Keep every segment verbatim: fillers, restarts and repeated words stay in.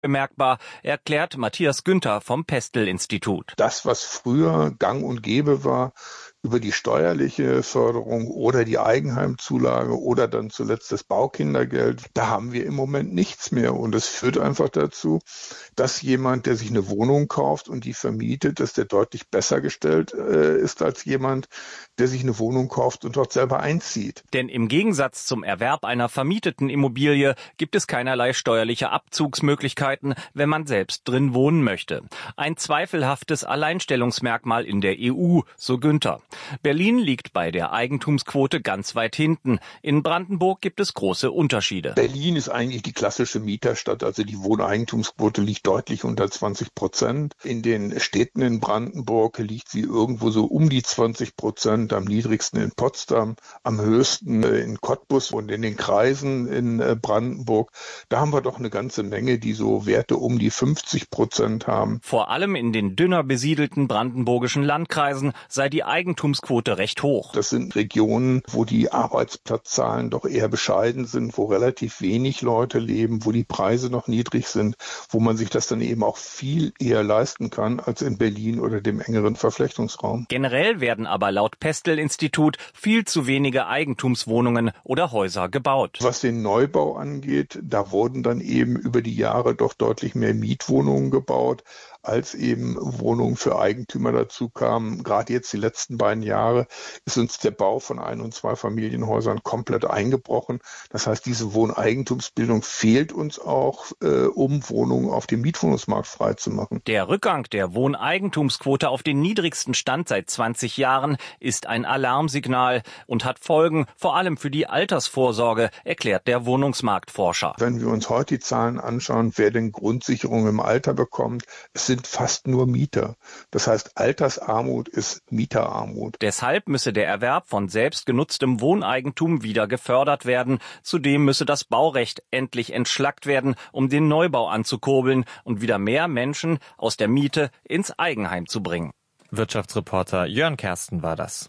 bemerkbar, erklärt Matthias Günther vom Pestel-Institut. Das, was früher gang und gäbe war, über die steuerliche Förderung oder die Eigenheimzulage oder dann zuletzt das Baukindergeld, da haben wir im Moment nichts mehr. Und es führt einfach dazu, dass jemand, der sich eine Wohnung kauft und die vermietet, dass der deutlich besser gestellt äh, ist als jemand, der sich eine Wohnung kauft und dort selber einzieht. Denn im Gegensatz zum Erwerb einer vermieteten Immobilie gibt es keinerlei steuerliche Abzugsmöglichkeiten, wenn man selbst drin wohnen möchte. Ein zweifelhaftes Alleinstellungsmerkmal in der E U, so Günther. Berlin liegt bei der Eigentumsquote ganz weit hinten. In Brandenburg gibt es große Unterschiede. Berlin ist eigentlich die klassische Mieterstadt, also die Wohneigentumsquote liegt deutlich unter zwanzig Prozent. In den Städten in Brandenburg liegt sie irgendwo so um die zwanzig Prozent, am niedrigsten in Potsdam, am höchsten in Cottbus und in den Kreisen in Brandenburg. Da haben wir doch eine ganze Menge, die so Werte um die fünfzig Prozent haben. Vor allem in den dünner besiedelten brandenburgischen Landkreisen sei die Eigentumsquote recht hoch. Das sind Regionen, wo die Arbeitsplatzzahlen doch eher bescheiden sind, wo relativ wenig Leute leben, wo die Preise noch niedrig sind, wo man sich das dann eben auch viel eher leisten kann als in Berlin oder dem engeren Verflechtungsraum. Generell werden aber laut Pestel-Institut viel zu wenige Eigentumswohnungen oder Häuser gebaut. Was den Neubau angeht, da wurden dann eben über die Jahre doch deutlich mehr Mietwohnungen gebaut, als eben Wohnungen für Eigentümer dazu kamen. Gerade jetzt die letzten beiden Jahre ist uns der Bau von Ein- und Zweifamilienhäusern komplett eingebrochen. Das heißt, diese Wohneigentumsbildung fehlt uns auch, äh, um Wohnungen auf dem Mietwohnungsmarkt freizumachen. Der Rückgang der Wohneigentumsquote auf den niedrigsten Stand seit zwanzig Jahren ist ein Alarmsignal und hat Folgen, vor allem für die Altersvorsorge, erklärt der Wohnungsmarktforscher. Wenn wir uns heute die Zahlen anschauen, wer denn Grundsicherung im Alter bekommt, es sind fast nur Mieter. Das heißt, Altersarmut ist Mieterarmut. Deshalb müsse der Erwerb von selbstgenutztem Wohneigentum wieder gefördert werden. Zudem müsse das Baurecht endlich entschlackt werden, um den Neubau anzukurbeln und wieder mehr Menschen aus der Miete ins Eigenheim zu bringen. Wirtschaftsreporter Jörn Kersten war das.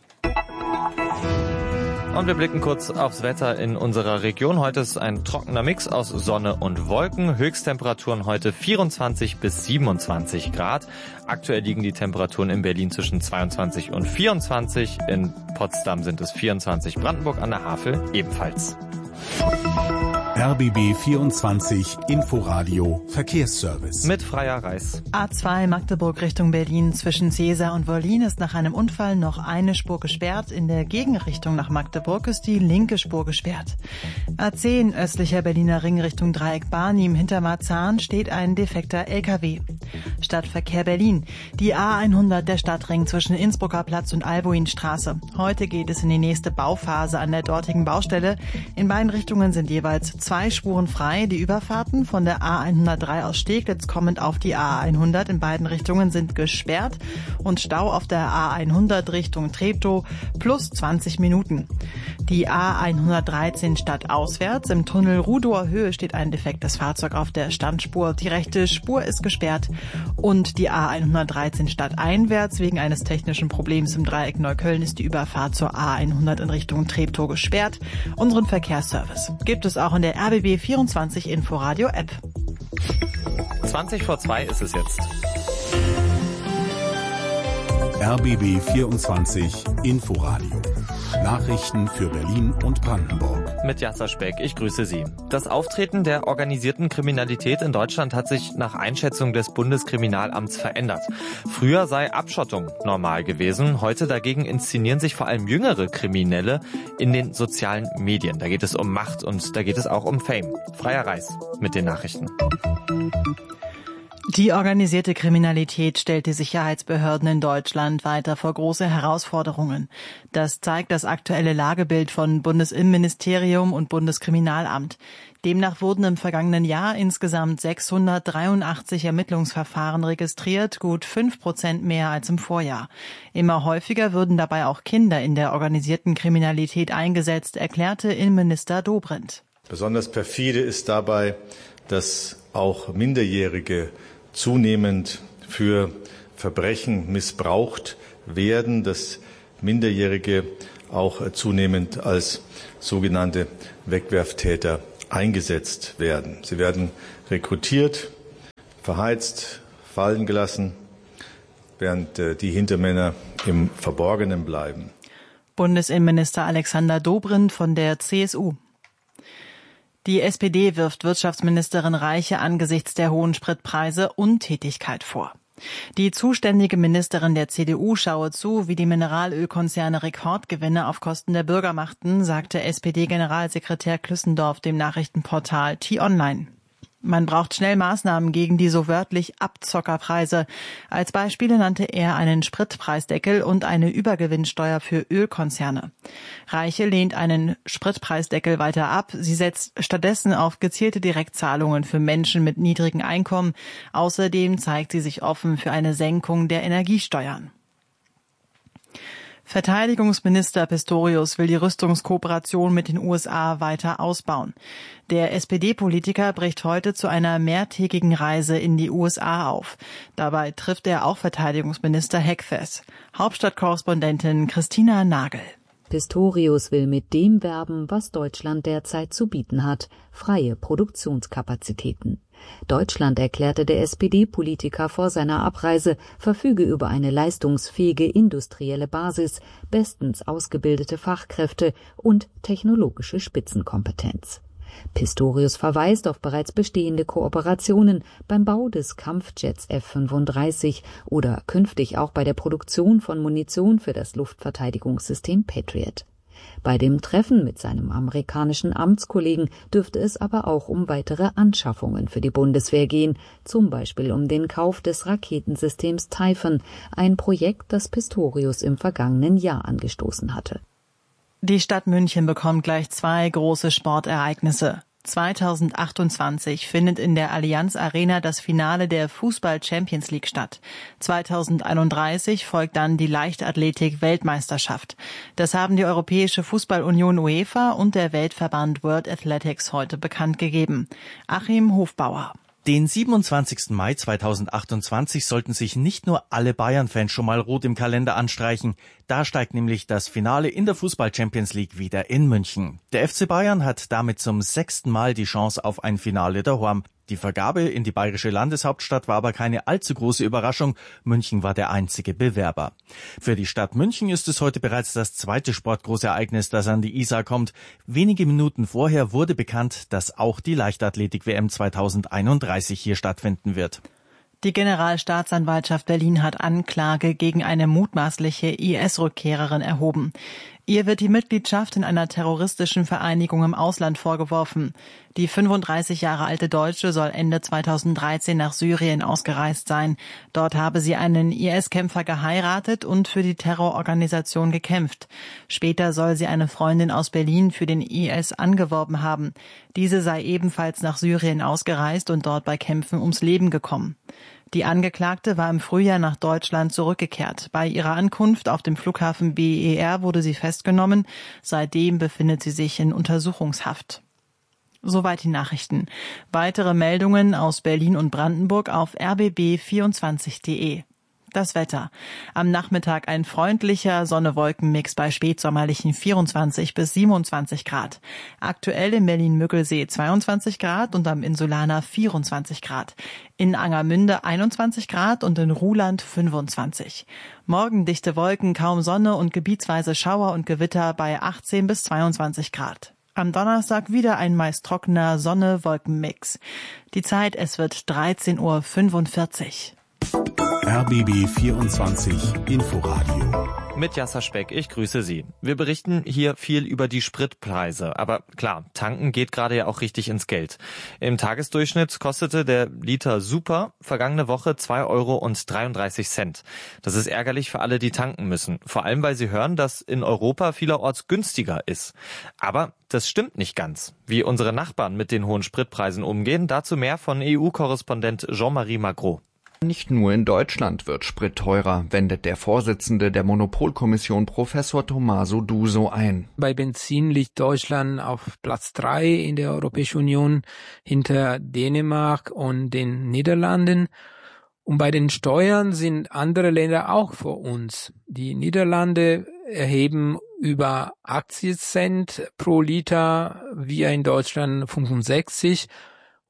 Und wir blicken kurz aufs Wetter in unserer Region. Heute ist ein trockener Mix aus Sonne und Wolken. Höchsttemperaturen heute vierundzwanzig bis siebenundzwanzig Grad. Aktuell liegen die Temperaturen in Berlin zwischen zweiundzwanzig und vierundzwanzig. In Potsdam sind es vierundzwanzig. Brandenburg an der Havel ebenfalls. R B B vierundzwanzig Inforadio Verkehrsservice. Mit Freier Reis. A zwei Magdeburg Richtung Berlin zwischen Cäsar und Wollin ist nach einem Unfall noch eine Spur gesperrt. In der Gegenrichtung nach Magdeburg ist die linke Spur gesperrt. A zehn östlicher Berliner Ring Richtung Dreieck Barnim hinter Marzahn steht ein defekter L K W. Stadtverkehr Berlin. Die A hundert der Stadtring zwischen Innsbrucker Platz und Albuinstraße. Heute geht es in die nächste Bauphase an der dortigen Baustelle. In beiden Richtungen sind jeweils zwei Spuren frei. Die Überfahrten von der A hundertdrei aus Steglitz kommend auf die A hundert in beiden Richtungen sind gesperrt und Stau auf der A hundert Richtung Treptow plus zwanzig Minuten. Die A hundertdreizehn stadtauswärts im Tunnel Rudower Höhe steht ein defektes Fahrzeug auf der Standspur. Die rechte Spur ist gesperrt und die A hundertdreizehn stadteinwärts wegen eines technischen Problems im Dreieck Neukölln ist die Überfahrt zur A hundert in Richtung Treptow gesperrt. Unseren Verkehrsservice gibt es auch in der R B B vierundzwanzig Inforadio App. zwanzig vor zwei ist es jetzt. R B B vierundzwanzig Inforadio. Nachrichten für Berlin und Brandenburg. Mit Jasser Speck, ich grüße Sie. Das Auftreten der organisierten Kriminalität in Deutschland hat sich nach Einschätzung des Bundeskriminalamts verändert. Früher sei Abschottung normal gewesen, heute dagegen inszenieren sich vor allem jüngere Kriminelle in den sozialen Medien. Da geht es um Macht und da geht es auch um Fame. Freier Reis mit den Nachrichten. Die organisierte Kriminalität stellt die Sicherheitsbehörden in Deutschland weiter vor große Herausforderungen. Das zeigt das aktuelle Lagebild von Bundesinnenministerium und Bundeskriminalamt. Demnach wurden im vergangenen Jahr insgesamt sechshundertdreiundachtzig Ermittlungsverfahren registriert, gut fünf Prozent mehr als im Vorjahr. Immer häufiger würden dabei auch Kinder in der organisierten Kriminalität eingesetzt, erklärte Innenminister Dobrindt. Besonders perfide ist dabei, dass auch Minderjährige zunehmend für Verbrechen missbraucht werden, dass Minderjährige auch zunehmend als sogenannte Wegwerftäter eingesetzt werden. Sie werden rekrutiert, verheizt, fallen gelassen, während die Hintermänner im Verborgenen bleiben. Bundesinnenminister Alexander Dobrindt von der C S U. Die S P D wirft Wirtschaftsministerin Reiche angesichts der hohen Spritpreise Untätigkeit vor. Die zuständige Ministerin der C D U schaue zu, wie die Mineralölkonzerne Rekordgewinne auf Kosten der Bürger machten, sagte S P D-Generalsekretär Klüssendorf dem Nachrichtenportal T-Online. Man braucht schnell Maßnahmen gegen die so wörtlich Abzockerpreise. Als Beispiele nannte er einen Spritpreisdeckel und eine Übergewinnsteuer für Ölkonzerne. Reiche lehnt einen Spritpreisdeckel weiter ab. Sie setzt stattdessen auf gezielte Direktzahlungen für Menschen mit niedrigen Einkommen. Außerdem zeigt sie sich offen für eine Senkung der Energiesteuern. Verteidigungsminister Pistorius will die Rüstungskooperation mit den U S A weiter ausbauen. Der S P D-Politiker bricht heute zu einer mehrtägigen Reise in die U S A auf. Dabei trifft er auch Verteidigungsminister Hegseth. Hauptstadtkorrespondentin Christina Nagel. Pistorius will mit dem werben, was Deutschland derzeit zu bieten hat: freie Produktionskapazitäten. Deutschland, erklärte der S P D-Politiker vor seiner Abreise, verfüge über eine leistungsfähige industrielle Basis, bestens ausgebildete Fachkräfte und technologische Spitzenkompetenz. Pistorius verweist auf bereits bestehende Kooperationen beim Bau des Kampfjets F fünfunddreißig oder künftig auch bei der Produktion von Munition für das Luftverteidigungssystem Patriot. Bei dem Treffen mit seinem amerikanischen Amtskollegen dürfte es aber auch um weitere Anschaffungen für die Bundeswehr gehen, zum Beispiel um den Kauf des Raketensystems Typhoon, ein Projekt, das Pistorius im vergangenen Jahr angestoßen hatte. Die Stadt München bekommt gleich zwei große Sportereignisse. zweitausendachtundzwanzig findet in der Allianz Arena das Finale der Fußball-Champions League statt. zweitausendeinunddreißig folgt dann die Leichtathletik-Weltmeisterschaft. Das haben die Europäische Fußballunion UEFA und der Weltverband World Athletics heute bekannt gegeben. Achim Hofbauer. Den siebenundzwanzigsten Mai zweitausendachtundzwanzig sollten sich nicht nur alle Bayern-Fans schon mal rot im Kalender anstreichen. Da steigt nämlich das Finale in der Fußball-Champions League wieder in München. Der F C Bayern hat damit zum sechsten Mal die Chance auf ein Finale daheim. Die Vergabe in die bayerische Landeshauptstadt war aber keine allzu große Überraschung. München war der einzige Bewerber. Für die Stadt München ist es heute bereits das zweite Sportgroßereignis, das an die Isar kommt. Wenige Minuten vorher wurde bekannt, dass auch die Leichtathletik-W M zweitausendeinunddreißig hier stattfinden wird. Die Generalstaatsanwaltschaft Berlin hat Anklage gegen eine mutmaßliche I S-Rückkehrerin erhoben. Ihr wird die Mitgliedschaft in einer terroristischen Vereinigung im Ausland vorgeworfen. Die fünfunddreißig Jahre alte Deutsche soll Ende zweitausenddreizehn nach Syrien ausgereist sein. Dort habe sie einen I S-Kämpfer geheiratet und für die Terrororganisation gekämpft. Später soll sie eine Freundin aus Berlin für den I S angeworben haben. Diese sei ebenfalls nach Syrien ausgereist und dort bei Kämpfen ums Leben gekommen. Die Angeklagte war im Frühjahr nach Deutschland zurückgekehrt. Bei ihrer Ankunft auf dem Flughafen B E R wurde sie festgenommen. Seitdem befindet sie sich in Untersuchungshaft. Soweit die Nachrichten. Weitere Meldungen aus Berlin und Brandenburg auf r b b vierundzwanzig punkt d e. Das Wetter. Am Nachmittag ein freundlicher Sonne-Wolken-Mix bei spätsommerlichen vierundzwanzig bis siebenundzwanzig Grad. Aktuell im Berlin-Müggelsee zweiundzwanzig Grad und am Insulaner vierundzwanzig Grad. In Angermünde einundzwanzig Grad und in Ruhland fünfundzwanzig. Morgen dichte Wolken, kaum Sonne und gebietsweise Schauer und Gewitter bei achtzehn bis zweiundzwanzig Grad. Am Donnerstag wieder ein meist trockener Sonne-Wolken-Mix. Die Zeit, es wird dreizehn Uhr fünfundvierzig. R B B vierundzwanzig Inforadio. Mit Jasser Speck, ich grüße Sie. Wir berichten hier viel über die Spritpreise, aber klar, tanken geht gerade ja auch richtig ins Geld. Im Tagesdurchschnitt kostete der Liter Super vergangene Woche zwei Euro und dreiunddreißig Cent. Das ist ärgerlich für alle, die tanken müssen, vor allem weil sie hören, dass in Europa vielerorts günstiger ist. Aber das stimmt nicht ganz. Wie unsere Nachbarn mit den hohen Spritpreisen umgehen, dazu mehr von E U-Korrespondent Jean-Marie Magro. Nicht nur in Deutschland wird Sprit teurer, wendet der Vorsitzende der Monopolkommission Professor Tommaso Duso ein. Bei Benzin liegt Deutschland auf Platz drei in der Europäischen Union hinter Dänemark und den Niederlanden. Und bei den Steuern sind andere Länder auch vor uns. Die Niederlande erheben über achtzig Cent pro Liter, wir in Deutschland fünfundsechzig.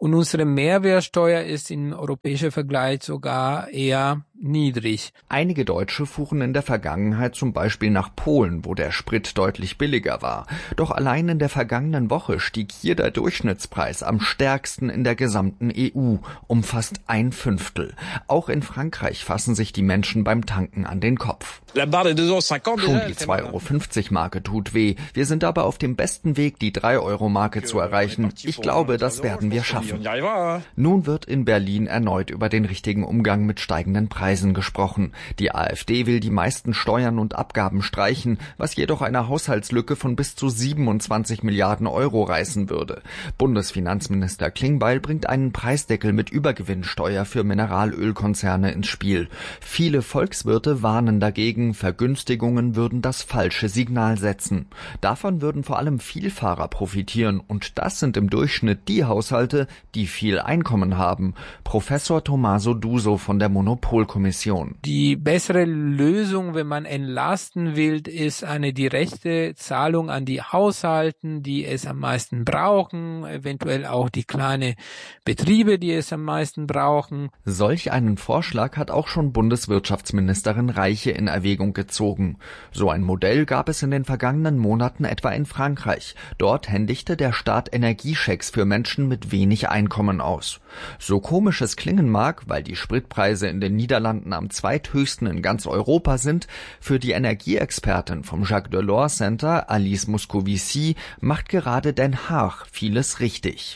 Und unsere Mehrwertsteuer ist im europäischen Vergleich sogar eher niedrig. Einige Deutsche fuhren in der Vergangenheit zum Beispiel nach Polen, wo der Sprit deutlich billiger war. Doch allein in der vergangenen Woche stieg hier der Durchschnittspreis am stärksten in der gesamten E U, um fast ein Fünftel. Auch in Frankreich fassen sich die Menschen beim Tanken an den Kopf. Schon die zwei Euro fünfzig Marke tut weh. Wir sind aber auf dem besten Weg, die drei Euro Marke zu erreichen. Ich glaube, das werden wir schaffen. Nun wird in Berlin erneut über den richtigen Umgang mit steigenden Preisen gesprochen. Die AfD will die meisten Steuern und Abgaben streichen, was jedoch eine Haushaltslücke von bis zu siebenundzwanzig Milliarden Euro reißen würde. Bundesfinanzminister Klingbeil bringt einen Preisdeckel mit Übergewinnsteuer für Mineralölkonzerne ins Spiel. Viele Volkswirte warnen dagegen, Vergünstigungen würden das falsche Signal setzen. Davon würden vor allem Vielfahrer profitieren, und das sind im Durchschnitt die Haushalte, die viel Einkommen haben. Professor Tommaso Duso von der Monopolkommission. Die bessere Lösung, wenn man entlasten will, ist eine direkte Zahlung an die Haushalten, die es am meisten brauchen, eventuell auch die kleinen Betriebe, die es am meisten brauchen. Solch einen Vorschlag hat auch schon Bundeswirtschaftsministerin Reiche in Erwägung gezogen. So ein Modell gab es in den vergangenen Monaten etwa in Frankreich. Dort händigte der Staat Energieschecks für Menschen mit wenig Einkommen aus. So komisch es klingen mag, weil die Spritpreise in den Niederlanden am zweithöchsten in ganz Europa sind, für die Energieexpertin vom Jacques Delors Center, Alice Moscovici, macht gerade Den Haag vieles richtig.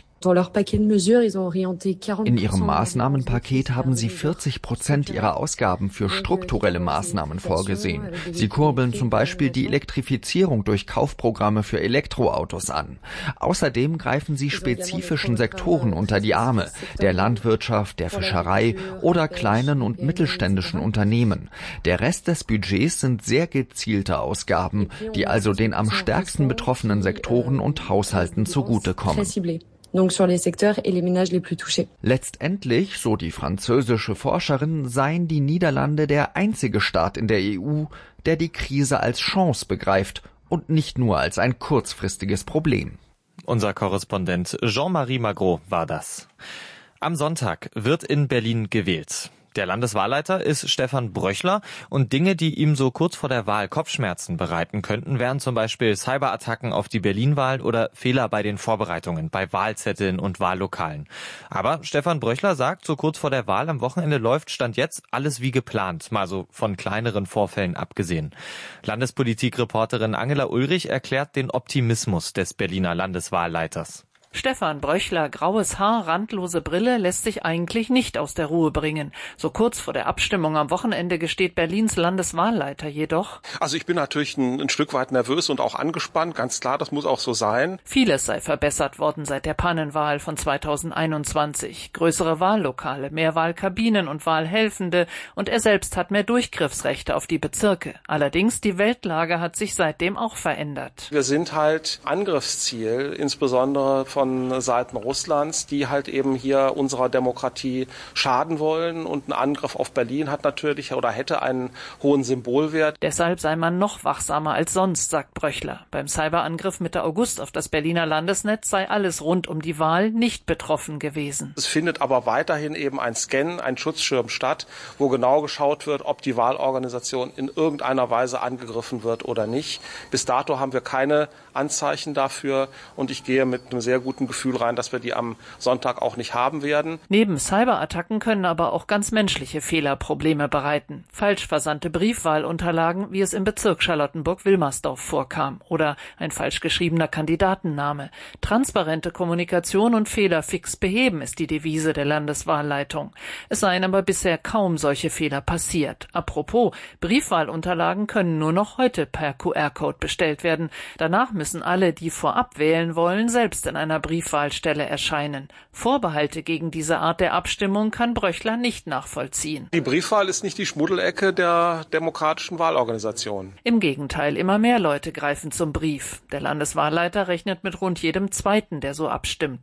In ihrem Maßnahmenpaket haben sie vierzig Prozent ihrer Ausgaben für strukturelle Maßnahmen vorgesehen. Sie kurbeln zum Beispiel die Elektrifizierung durch Kaufprogramme für Elektroautos an. Außerdem greifen sie spezifischen Sektoren unter die Arme, der Landwirtschaft, der Fischerei oder kleinen und mittelständischen Unternehmen. Der Rest des Budgets sind sehr gezielte Ausgaben, die also den am stärksten betroffenen Sektoren und Haushalten zugutekommen. Letztendlich, so die französische Forscherin, seien die Niederlande der einzige Staat in der E U, der die Krise als Chance begreift und nicht nur als ein kurzfristiges Problem. Unser Korrespondent Jean-Marie Magro war das. Am Sonntag wird in Berlin gewählt. Der Landeswahlleiter ist Stefan Bröchler, und Dinge, die ihm so kurz vor der Wahl Kopfschmerzen bereiten könnten, wären zum Beispiel Cyberattacken auf die Berlin-Wahl oder Fehler bei den Vorbereitungen, bei Wahlzetteln und Wahllokalen. Aber Stefan Bröchler sagt, so kurz vor der Wahl am Wochenende läuft Stand jetzt alles wie geplant, mal so von kleineren Vorfällen abgesehen. Landespolitikreporterin Angela Ulrich erklärt den Optimismus des Berliner Landeswahlleiters. Stefan Bröchler, graues Haar, randlose Brille, lässt sich eigentlich nicht aus der Ruhe bringen. So kurz vor der Abstimmung am Wochenende gesteht Berlins Landeswahlleiter jedoch: Also ich bin natürlich ein, ein Stück weit nervös und auch angespannt, ganz klar, das muss auch so sein. Vieles sei verbessert worden seit der Pannenwahl von zweitausendeinundzwanzig. Größere Wahllokale, mehr Wahlkabinen und Wahlhelfende, und er selbst hat mehr Durchgriffsrechte auf die Bezirke. Allerdings, die Weltlage hat sich seitdem auch verändert. Wir sind halt Angriffsziel, insbesondere von Seiten Russlands, die halt eben hier unserer Demokratie schaden wollen, und ein Angriff auf Berlin hat natürlich oder hätte einen hohen Symbolwert. Deshalb sei man noch wachsamer als sonst, sagt Bröchler. Beim Cyberangriff Mitte August auf das Berliner Landesnetz sei alles rund um die Wahl nicht betroffen gewesen. Es findet aber weiterhin eben ein Scan, ein Schutzschirm statt, wo genau geschaut wird, ob die Wahlorganisation in irgendeiner Weise angegriffen wird oder nicht. Bis dato haben wir keine Anzeichen dafür, und ich gehe mit einem sehr guten Gefühl rein, dass wir die am Sonntag auch nicht haben werden. Neben Cyberattacken können aber auch ganz menschliche Fehler Probleme bereiten. Falsch versandte Briefwahlunterlagen, wie es im Bezirk Charlottenburg-Wilmersdorf vorkam, oder ein falsch geschriebener Kandidatenname. Transparente Kommunikation und Fehler fix beheben ist die Devise der Landeswahlleitung. Es seien aber bisher kaum solche Fehler passiert. Apropos, Briefwahlunterlagen können nur noch heute per Q R-Code bestellt werden. Danach müssen alle, die vorab wählen wollen, selbst in einer Briefwahlstelle erscheinen. Vorbehalte gegen diese Art der Abstimmung kann Bröchler nicht nachvollziehen. Die Briefwahl ist nicht die Schmuddelecke der demokratischen Wahlorganisation. Im Gegenteil, immer mehr Leute greifen zum Brief. Der Landeswahlleiter rechnet mit rund jedem Zweiten, der so abstimmt.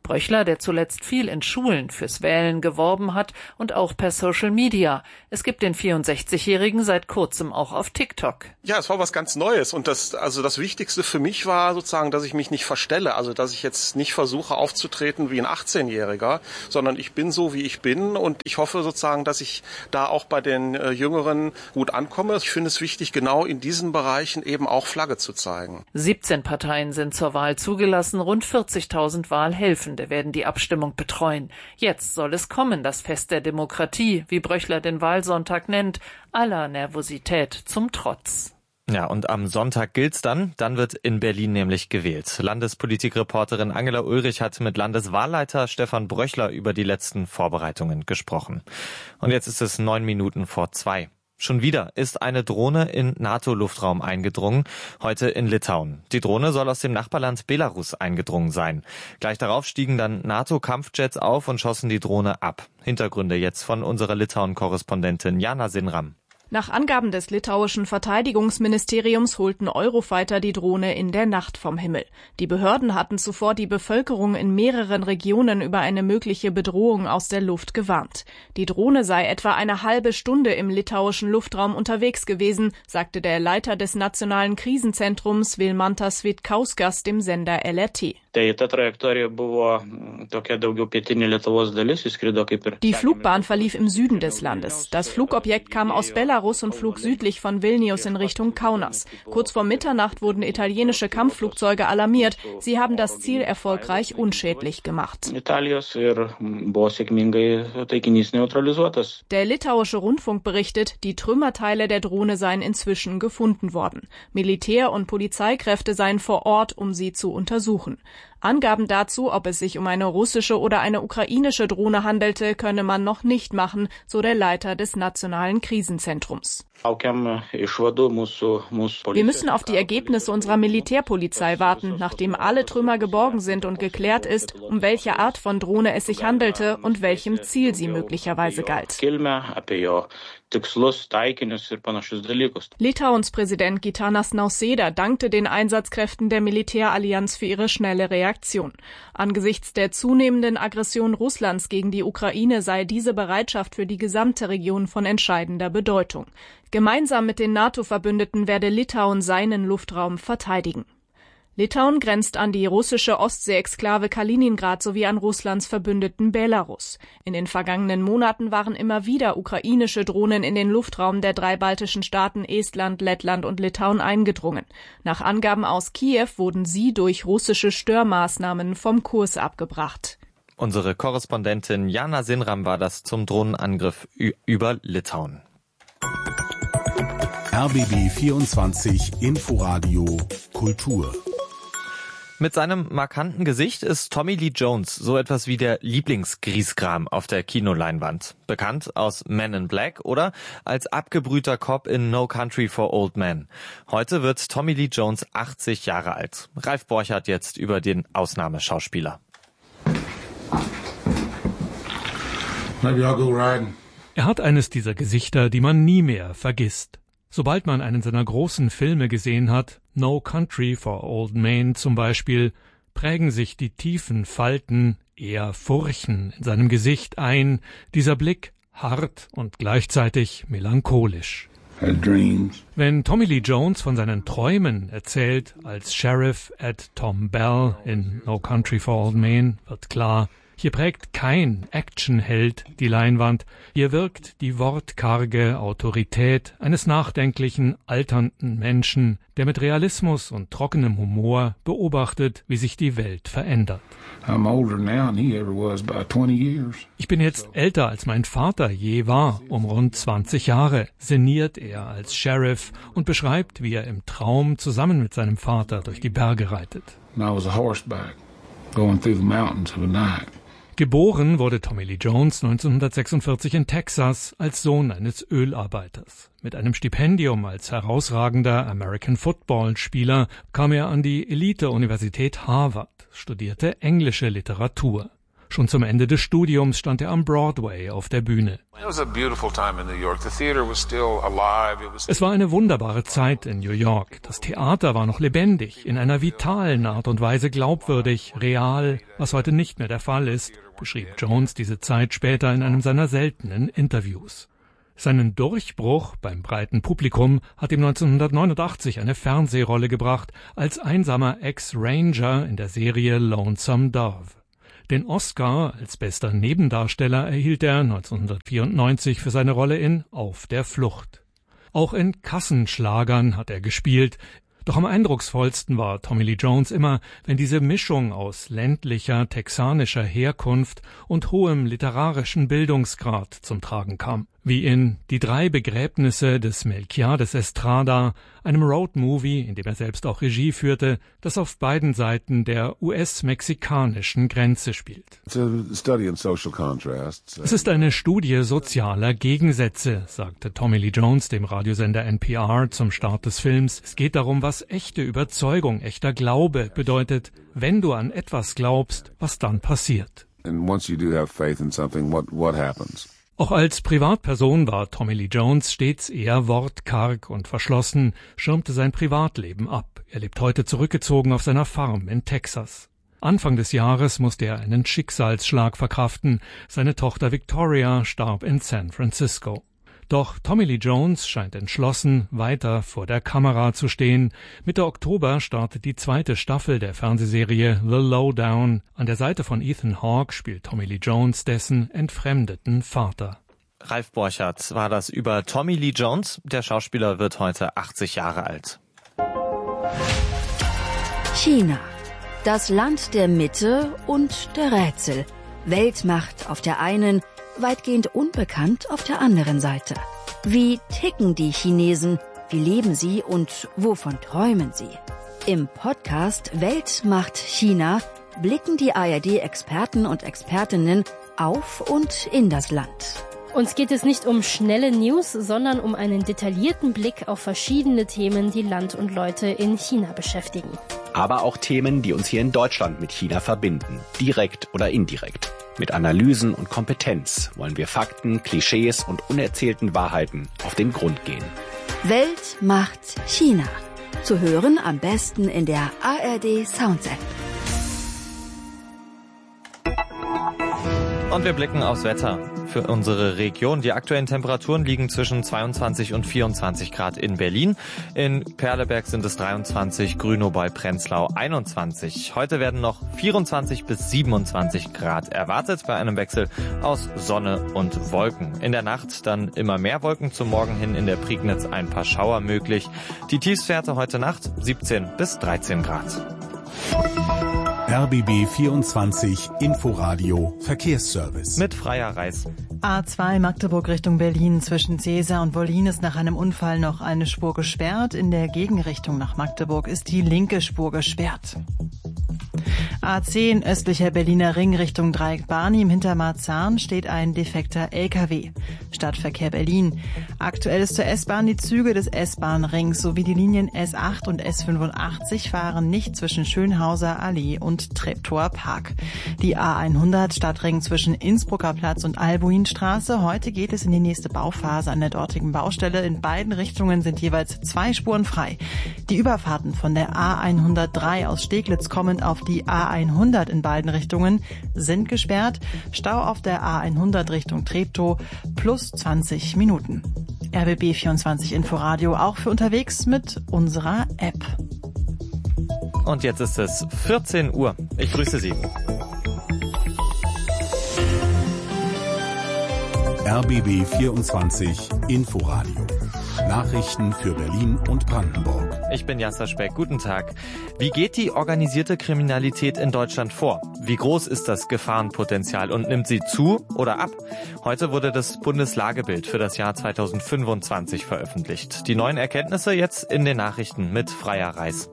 Bröchler, der zuletzt viel in Schulen fürs Wählen geworben hat und auch per Social Media. Es gibt den vierundsechzigjährigen seit kurzem auch auf TikTok. Ja, es war was ganz Neues und das, also das Wichtigste für mich war sozusagen, dass ich mich nicht verstelle, also dass ich jetzt nicht versuche aufzutreten wie ein achtzehnjähriger, sondern ich bin so, wie ich bin und ich hoffe sozusagen, dass ich da auch bei den äh, Jüngeren gut ankomme. Ich finde es wichtig, genau in diesen Bereichen eben auch Flagge zu zeigen. siebzehn Parteien sind zur Wahl zugelassen, rund vierzigtausend Wahlhelfende werden die Abstimmung betreuen. Jetzt soll es kommen, das Fest der Demokratie, wie Bröchler den Wahlsonntag nennt, aller Nervosität zum Trotz. Ja, und am Sonntag gilt's dann. Dann wird in Berlin nämlich gewählt. Landespolitikreporterin Angela Ulrich hat mit Landeswahlleiter Stefan Bröchler über die letzten Vorbereitungen gesprochen. Und jetzt ist es neun Minuten vor zwei. Schon wieder ist eine Drohne in NATO-Luftraum eingedrungen, heute in Litauen. Die Drohne soll aus dem Nachbarland Belarus eingedrungen sein. Gleich darauf stiegen dann NATO-Kampfjets auf und schossen die Drohne ab. Hintergründe jetzt von unserer Litauen-Korrespondentin Jana Sinram. Nach Angaben des litauischen Verteidigungsministeriums holten Eurofighter die Drohne in der Nacht vom Himmel. Die Behörden hatten zuvor die Bevölkerung in mehreren Regionen über eine mögliche Bedrohung aus der Luft gewarnt. Die Drohne sei etwa eine halbe Stunde im litauischen Luftraum unterwegs gewesen, sagte der Leiter des Nationalen Krisenzentrums Vilmantas Vitkauskas dem Sender L R T. Die Flugbahn verlief im Süden des Landes. Das Flugobjekt kam aus Belarus und flog südlich von Vilnius in Richtung Kaunas. Kurz vor Mitternacht wurden italienische Kampfflugzeuge alarmiert. Sie haben das Ziel erfolgreich unschädlich gemacht. Der litauische Rundfunk berichtet, die Trümmerteile der Drohne seien inzwischen gefunden worden. Militär- und Polizeikräfte seien vor Ort, um sie zu untersuchen. Angaben dazu, ob es sich um eine russische oder eine ukrainische Drohne handelte, könne man noch nicht machen, so der Leiter des Nationalen Krisenzentrums. Wir müssen auf die Ergebnisse unserer Militärpolizei warten, nachdem alle Trümmer geborgen sind und geklärt ist, um welche Art von Drohne es sich handelte und welchem Ziel sie möglicherweise galt. Litauens Präsident Gitanas Nausėda dankte den Einsatzkräften der Militärallianz für ihre schnelle Reaktion. Angesichts der zunehmenden Aggression Russlands gegen die Ukraine sei diese Bereitschaft für die gesamte Region von entscheidender Bedeutung. Gemeinsam mit den NATO-Verbündeten werde Litauen seinen Luftraum verteidigen. Litauen grenzt an die russische Ostsee-Exklave Kaliningrad sowie an Russlands Verbündeten Belarus. In den vergangenen Monaten waren immer wieder ukrainische Drohnen in den Luftraum der drei baltischen Staaten Estland, Lettland und Litauen eingedrungen. Nach Angaben aus Kiew wurden sie durch russische Störmaßnahmen vom Kurs abgebracht. Unsere Korrespondentin Jana Sinram war das zum Drohnenangriff über Litauen. R B B vierundzwanzig Inforadio Kultur. Mit seinem markanten Gesicht ist Tommy Lee Jones so etwas wie der Lieblingsgrieskram auf der Kinoleinwand. Bekannt aus Men in Black oder als abgebrühter Cop in No Country for Old Men. Heute wird Tommy Lee Jones achtzig Jahre alt. Ralf Borchardt jetzt über den Ausnahmeschauspieler. Maybe I'll go riding. Er hat eines dieser Gesichter, die man nie mehr vergisst. Sobald man einen seiner großen Filme gesehen hat, No Country for Old Men zum Beispiel, prägen sich die tiefen Falten, eher Furchen in seinem Gesicht ein, dieser Blick hart und gleichzeitig melancholisch. Wenn Tommy Lee Jones von seinen Träumen erzählt, als Sheriff Ed Tom Bell in No Country for Old Men, wird klar, hier prägt kein Actionheld die Leinwand, hier wirkt die wortkarge Autorität eines nachdenklichen, alternden Menschen, der mit Realismus und trockenem Humor beobachtet, wie sich die Welt verändert. Ich bin jetzt älter, als mein Vater je war, um rund zwanzig Jahre, sinniert er als Sheriff und beschreibt, wie er im Traum zusammen mit seinem Vater durch die Berge reitet. Geboren wurde Tommy Lee Jones neunzehnhundertsechsundvierzig in Texas als Sohn eines Ölarbeiters. Mit einem Stipendium als herausragender American Football-Spieler kam er an die Elite-Universität Harvard, studierte englische Literatur. Schon zum Ende des Studiums stand er am Broadway auf der Bühne. Es war eine wunderbare Zeit in New York. Das Theater war noch lebendig, in einer vitalen Art und Weise glaubwürdig, real, was heute nicht mehr der Fall ist, beschrieb Jones diese Zeit später in einem seiner seltenen Interviews. Seinen Durchbruch beim breiten Publikum hat ihm neunzehnhundertneunundachtzig eine Fernsehrolle gebracht als einsamer Ex-Ranger in der Serie Lonesome Dove. Den Oscar als bester Nebendarsteller erhielt er neunzehnhundertvierundneunzig für seine Rolle in Auf der Flucht. Auch in Kassenschlagern hat er gespielt. Doch am eindrucksvollsten war Tommy Lee Jones immer, wenn diese Mischung aus ländlicher, texanischer Herkunft und hohem literarischen Bildungsgrad zum Tragen kam. Wie in Die drei Begräbnisse des Melquiades Estrada, einem Roadmovie, in dem er selbst auch Regie führte, das auf beiden Seiten der U S-mexikanischen Grenze spielt. Es ist eine Studie sozialer Gegensätze, sagte Tommy Lee Jones dem Radiosender N P R zum Start des Films. Es geht darum, was echte Überzeugung, echter Glaube bedeutet, wenn du an etwas glaubst, was dann passiert. And once you do have faith in something, what what happens? Auch als Privatperson war Tommy Lee Jones stets eher wortkarg und verschlossen, schirmte sein Privatleben ab. Er lebt heute zurückgezogen auf seiner Farm in Texas. Anfang des Jahres musste er einen Schicksalsschlag verkraften. Seine Tochter Victoria starb in San Francisco. Doch Tommy Lee Jones scheint entschlossen, weiter vor der Kamera zu stehen. Mitte Oktober startet die zweite Staffel der Fernsehserie The Lowdown. An der Seite von Ethan Hawke spielt Tommy Lee Jones dessen entfremdeten Vater. Ralf Borchardt war das über Tommy Lee Jones. Der Schauspieler wird heute achtzig Jahre alt. China. Das Land der Mitte und der Rätsel. Weltmacht auf der einen, weitgehend unbekannt auf der anderen Seite. Wie ticken die Chinesen? Wie leben sie und wovon träumen sie? Im Podcast Weltmacht China blicken die A R D-Experten und Expertinnen auf und in das Land. Uns geht es nicht um schnelle News, sondern um einen detaillierten Blick auf verschiedene Themen, die Land und Leute in China beschäftigen. Aber auch Themen, die uns hier in Deutschland mit China verbinden, direkt oder indirekt. Mit Analysen und Kompetenz wollen wir Fakten, Klischees und unerzählten Wahrheiten auf den Grund gehen. Weltmacht China. Zu hören am besten in der A R D Sounds App. Und wir blicken aufs Wetter für unsere Region. Die aktuellen Temperaturen liegen zwischen zweiundzwanzig und vierundzwanzig Grad in Berlin. In Perleberg sind es dreiundzwanzig, Grünow bei Prenzlau einundzwanzig. Heute werden noch vierundzwanzig bis siebenundzwanzig Grad erwartet bei einem Wechsel aus Sonne und Wolken. In der Nacht dann immer mehr Wolken, zum Morgen hin in der Prignitz ein paar Schauer möglich. Die Tiefstwerte heute Nacht siebzehn bis dreizehn Grad. R B B vierundzwanzig Inforadio Verkehrsservice. Mit Freier Reis. A zwei Magdeburg Richtung Berlin zwischen Seesa und Wollin ist nach einem Unfall noch eine Spur gesperrt. In der Gegenrichtung nach Magdeburg ist die linke Spur gesperrt. A zehn östlicher Berliner Ring Richtung Dreieck Barnim hinter Marzahn steht ein defekter L K W. Stadtverkehr Berlin. Aktuell ist zur S-Bahn die Züge des S-Bahn-Rings sowie die Linien S acht und S fünfundachtzig fahren nicht zwischen Schönhauser Allee und Treptower Park. Die A hundert Stadtring zwischen Innsbrucker Platz und Albuinstraße. Heute geht es in die nächste Bauphase an der dortigen Baustelle. In beiden Richtungen sind jeweils zwei Spuren frei. Die Überfahrten von der A hundertdrei aus Steglitz kommend auf die A hundert in beiden Richtungen sind gesperrt. Stau auf der A hundert Richtung Treptow plus zwanzig Minuten. R B B vierundzwanzig Inforadio auch für unterwegs mit unserer App. Und jetzt ist es vierzehn Uhr. Ich grüße Sie. R B B vierundzwanzig Inforadio. Nachrichten für Berlin und Brandenburg. Ich bin Jasser Speck. Guten Tag. Wie geht die organisierte Kriminalität in Deutschland vor? Wie groß ist das Gefahrenpotenzial und nimmt sie zu oder ab? Heute wurde das Bundeslagebild für das Jahr zweitausendfünfundzwanzig veröffentlicht. Die neuen Erkenntnisse jetzt in den Nachrichten mit Freier Reis.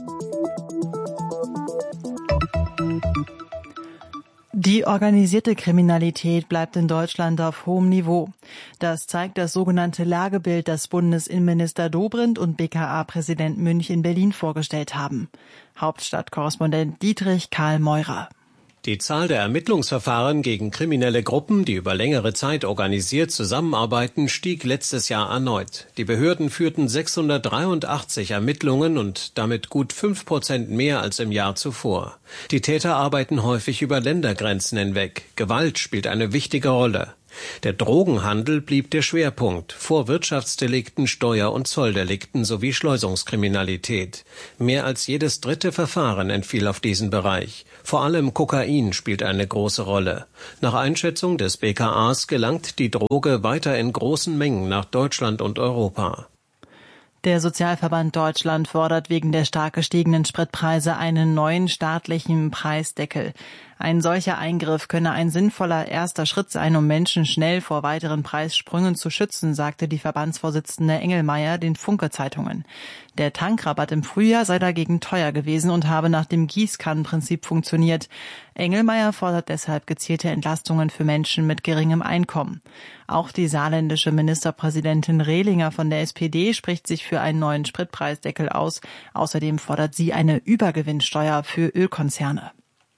Die organisierte Kriminalität bleibt in Deutschland auf hohem Niveau. Das zeigt das sogenannte Lagebild, das Bundesinnenminister Dobrindt und B K A-Präsident Münch in Berlin vorgestellt haben. Hauptstadtkorrespondent Dietrich Karl Meurer. Die Zahl der Ermittlungsverfahren gegen kriminelle Gruppen, die über längere Zeit organisiert zusammenarbeiten, stieg letztes Jahr erneut. Die Behörden führten sechshundertdreiundachtzig Ermittlungen und damit gut fünf Prozent mehr als im Jahr zuvor. Die Täter arbeiten häufig über Ländergrenzen hinweg. Gewalt spielt eine wichtige Rolle. Der Drogenhandel blieb der Schwerpunkt, vor Wirtschaftsdelikten, Steuer- und Zolldelikten sowie Schleusungskriminalität. Mehr als jedes dritte Verfahren entfiel auf diesen Bereich. Vor allem Kokain spielt eine große Rolle. Nach Einschätzung des B K As gelangt die Droge weiter in großen Mengen nach Deutschland und Europa. Der Sozialverband Deutschland fordert wegen der stark gestiegenen Spritpreise einen neuen staatlichen Preisdeckel. Ein solcher Eingriff könne ein sinnvoller erster Schritt sein, um Menschen schnell vor weiteren Preissprüngen zu schützen, sagte die Verbandsvorsitzende Engelmeier den Funke-Zeitungen. Der Tankrabatt im Frühjahr sei dagegen teuer gewesen und habe nach dem Gießkannenprinzip funktioniert. Engelmeier fordert deshalb gezielte Entlastungen für Menschen mit geringem Einkommen. Auch die saarländische Ministerpräsidentin Rehlinger von der S P D spricht sich für einen neuen Spritpreisdeckel aus. Außerdem fordert sie eine Übergewinnsteuer für Ölkonzerne.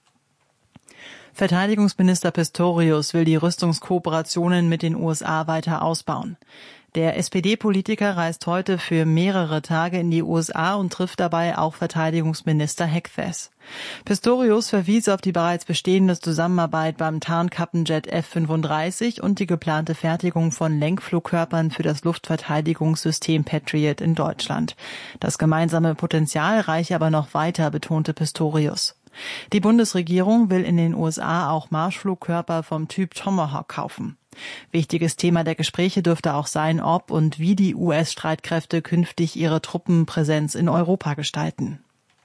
Verteidigungsminister Pistorius will die Rüstungskooperationen mit den U S A weiter ausbauen. Der S P D-Politiker reist heute für mehrere Tage in die U S A und trifft dabei auch Verteidigungsminister Hegseth. Pistorius verwies auf die bereits bestehende Zusammenarbeit beim Tarnkappenjet F fünfunddreißig und die geplante Fertigung von Lenkflugkörpern für das Luftverteidigungssystem Patriot in Deutschland. Das gemeinsame Potenzial reiche aber noch weiter, betonte Pistorius. Die Bundesregierung will in den U S A auch Marschflugkörper vom Typ Tomahawk kaufen. Wichtiges Thema der Gespräche dürfte auch sein, ob und wie die U S-Streitkräfte künftig ihre Truppenpräsenz in Europa gestalten.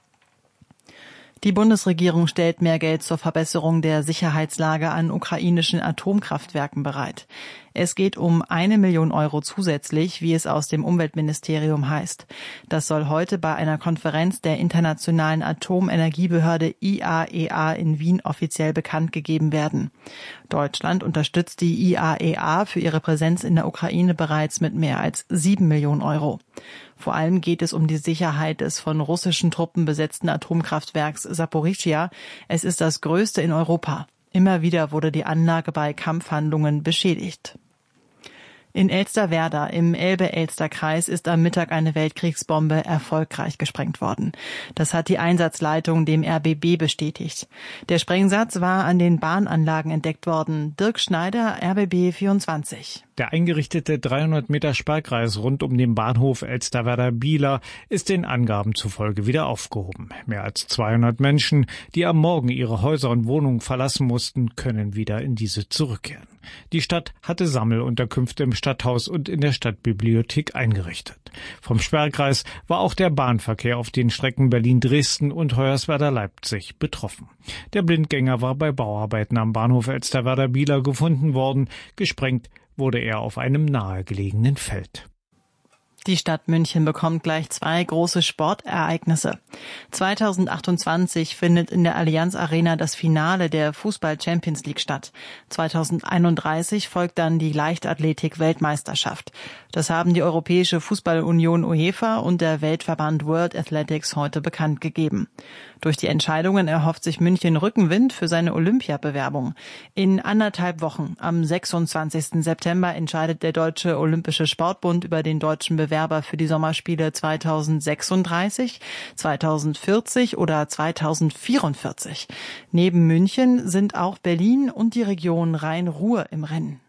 Die Bundesregierung stellt mehr Geld zur Verbesserung der Sicherheitslage an ukrainischen Atomkraftwerken bereit. Es geht um eine Million Euro zusätzlich, wie es aus dem Umweltministerium heißt. Das soll heute bei einer Konferenz der Internationalen Atomenergiebehörde I A E A in Wien offiziell bekannt gegeben werden. Deutschland unterstützt die I A E A für ihre Präsenz in der Ukraine bereits mit mehr als sieben Millionen Euro. Vor allem geht es um die Sicherheit des von russischen Truppen besetzten Atomkraftwerks Saporischschja. Es ist das größte in Europa. Immer wieder wurde die Anlage bei Kampfhandlungen beschädigt. In Elsterwerda im Elbe-Elster-Kreis ist am Mittag eine Weltkriegsbombe erfolgreich gesprengt worden. Das hat die Einsatzleitung dem R B B bestätigt. Der Sprengsatz war an den Bahnanlagen entdeckt worden. Dirk Schneider, R B B vierundzwanzig. Der eingerichtete dreihundert Meter Sperrkreis rund um den Bahnhof Elsterwerda-Bieler ist den Angaben zufolge wieder aufgehoben. Mehr als zweihundert Menschen, die am Morgen ihre Häuser und Wohnungen verlassen mussten, können wieder in diese zurückkehren. Die Stadt hatte Sammelunterkünfte im Stadthaus und in der Stadtbibliothek eingerichtet. Vom Sperrkreis war auch der Bahnverkehr auf den Strecken Berlin-Dresden und Hoyerswerda-Leipzig betroffen. Der Blindgänger war bei Bauarbeiten am Bahnhof Elsterwerda-Bieler gefunden worden. Gesprengt wurde er auf einem nahegelegenen Feld. Die Stadt München bekommt gleich zwei große Sportereignisse. zweitausendachtundzwanzig findet in der Allianz Arena das Finale der Fußball-Champions League statt. zweitausendeinunddreißig folgt dann die Leichtathletik-Weltmeisterschaft. Das haben die Europäische Fußballunion UEFA und der Weltverband World Athletics heute bekannt gegeben. Durch die Entscheidungen erhofft sich München Rückenwind für seine Olympiabewerbung. In anderthalb Wochen, am sechsundzwanzigsten September, entscheidet der Deutsche Olympische Sportbund über den deutschen Bewerber für die Sommerspiele zweitausendsechsunddreißig, zweitausendvierzig oder zweitausendvierundvierzig. Neben München sind auch Berlin und die Region Rhein-Ruhr im Rennen.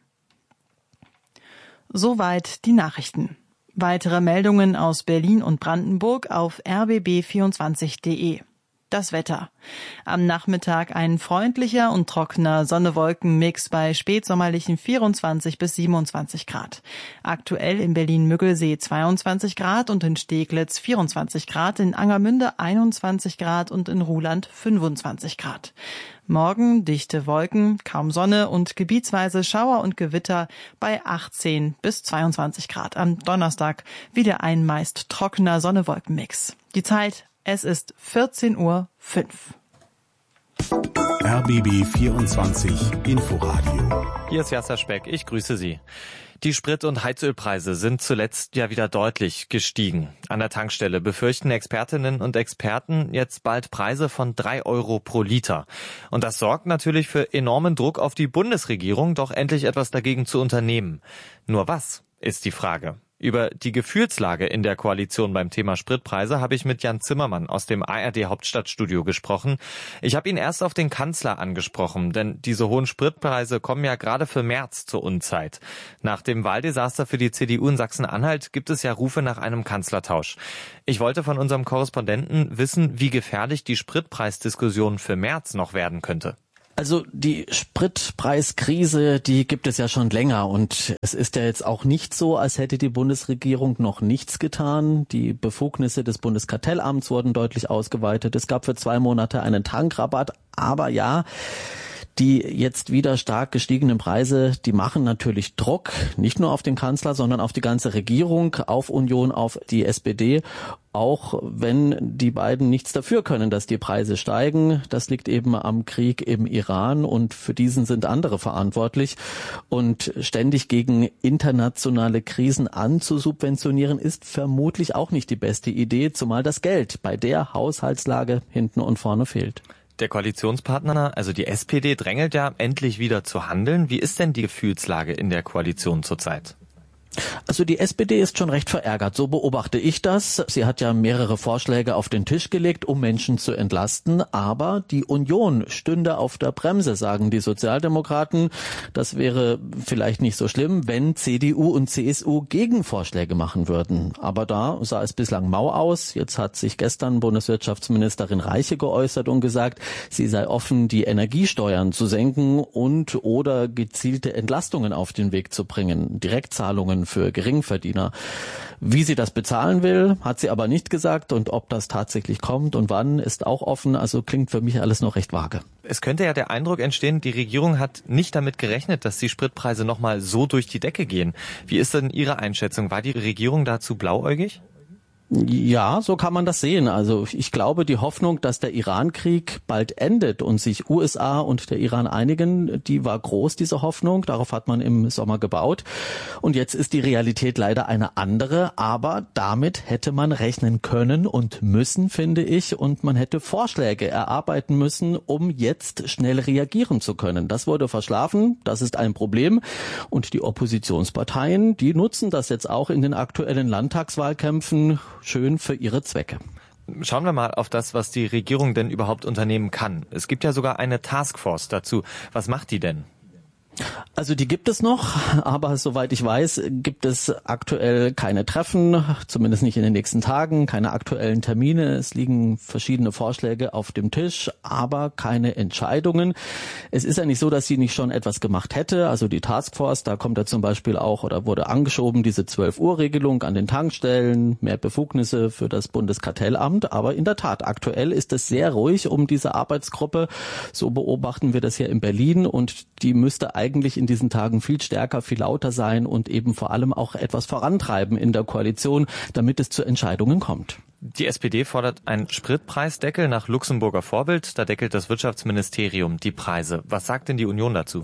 Soweit die Nachrichten. Weitere Meldungen aus Berlin und Brandenburg auf r b b vierundzwanzig punkt d e. Das Wetter. Am Nachmittag ein freundlicher und trockener Sonne-Wolken-Mix bei spätsommerlichen vierundzwanzig bis siebenundzwanzig Grad. Aktuell in Berlin-Müggelsee zweiundzwanzig Grad und in Steglitz vierundzwanzig Grad, in Angermünde einundzwanzig Grad und in Ruhland fünfundzwanzig Grad. Morgen dichte Wolken, kaum Sonne und gebietsweise Schauer und Gewitter bei achtzehn bis zweiundzwanzig Grad. Am Donnerstag wieder ein meist trockener Sonne-Wolken-Mix. Die Zeit: es ist vierzehn Uhr fünf. R B B vierundzwanzig Inforadio. Hier ist Jasser Speck, ich grüße Sie. Die Sprit- und Heizölpreise sind zuletzt ja wieder deutlich gestiegen. An der Tankstelle befürchten Expertinnen und Experten jetzt bald Preise von drei Euro pro Liter. Und das sorgt natürlich für enormen Druck auf die Bundesregierung, doch endlich etwas dagegen zu unternehmen. Nur was, ist die Frage. Über die Gefühlslage in der Koalition beim Thema Spritpreise habe ich mit Jan Zimmermann aus dem A R D Hauptstadtstudio gesprochen. Ich habe ihn erst auf den Kanzler angesprochen, denn diese hohen Spritpreise kommen ja gerade für März zur Unzeit. Nach dem Wahldesaster für die C D U in Sachsen-Anhalt gibt es ja Rufe nach einem Kanzlertausch. Ich wollte von unserem Korrespondenten wissen, wie gefährlich die Spritpreisdiskussion für März noch werden könnte. Also die Spritpreiskrise, die gibt es ja schon länger und es ist ja jetzt auch nicht so, als hätte die Bundesregierung noch nichts getan. Die Befugnisse des Bundeskartellamts wurden deutlich ausgeweitet. Es gab für zwei Monate einen Tankrabatt, aber ja, die jetzt wieder stark gestiegenen Preise, die machen natürlich Druck, nicht nur auf den Kanzler, sondern auf die ganze Regierung, auf Union, auf die S P D. Auch wenn die beiden nichts dafür können, dass die Preise steigen. Das liegt eben am Krieg im Iran und für diesen sind andere verantwortlich. Und ständig gegen internationale Krisen anzusubventionieren, ist vermutlich auch nicht die beste Idee, zumal das Geld bei der Haushaltslage hinten und vorne fehlt. Der Koalitionspartner, also die S P D, drängelt ja endlich wieder zu handeln. Wie ist denn die Gefühlslage in der Koalition zurzeit? Also die S P D ist schon recht verärgert, so beobachte ich das. Sie hat ja mehrere Vorschläge auf den Tisch gelegt, um Menschen zu entlasten, aber die Union stünde auf der Bremse, sagen die Sozialdemokraten. Das wäre vielleicht nicht so schlimm, wenn C D U und C S U Gegenvorschläge machen würden. Aber da sah es bislang mau aus. Jetzt hat sich gestern Bundeswirtschaftsministerin Reiche geäußert und gesagt, sie sei offen, die Energiesteuern zu senken und oder gezielte Entlastungen auf den Weg zu bringen, Direktzahlungen für Geringverdiener. Wie sie das bezahlen will, hat sie aber nicht gesagt und ob das tatsächlich kommt und wann, ist auch offen. Also klingt für mich alles noch recht vage. Es könnte ja der Eindruck entstehen, die Regierung hat nicht damit gerechnet, dass die Spritpreise nochmal so durch die Decke gehen. Wie ist denn Ihre Einschätzung? War die Regierung dazu blauäugig? Ja, so kann man das sehen. Also ich glaube, die Hoffnung, dass der Iran-Krieg bald endet und sich U S A und der Iran einigen, die war groß, diese Hoffnung. Darauf hat man im Sommer gebaut. Und jetzt ist die Realität leider eine andere. Aber damit hätte man rechnen können und müssen, finde ich. Und man hätte Vorschläge erarbeiten müssen, um jetzt schnell reagieren zu können. Das wurde verschlafen. Das ist ein Problem. Und die Oppositionsparteien, die nutzen das jetzt auch in den aktuellen Landtagswahlkämpfen schön für ihre Zwecke. Schauen wir mal auf das, was die Regierung denn überhaupt unternehmen kann. Es gibt ja sogar eine Taskforce dazu. Was macht die denn? Also die gibt es noch, aber soweit ich weiß, gibt es aktuell keine Treffen, zumindest nicht in den nächsten Tagen, keine aktuellen Termine. Es liegen verschiedene Vorschläge auf dem Tisch, aber keine Entscheidungen. Es ist ja nicht so, dass sie nicht schon etwas gemacht hätte. Also die Taskforce, da kommt ja zum Beispiel auch oder wurde angeschoben diese zwölf Uhr Regelung an den Tankstellen, mehr Befugnisse für das Bundeskartellamt. Aber in der Tat, aktuell ist es sehr ruhig um diese Arbeitsgruppe. So beobachten wir das hier in Berlin und die müsste eigentlich eigentlich in diesen Tagen viel stärker, viel lauter sein und eben vor allem auch etwas vorantreiben in der Koalition, damit es zu Entscheidungen kommt. Die S P D fordert einen Spritpreisdeckel nach Luxemburger Vorbild. Da deckelt das Wirtschaftsministerium die Preise. Was sagt denn die Union dazu?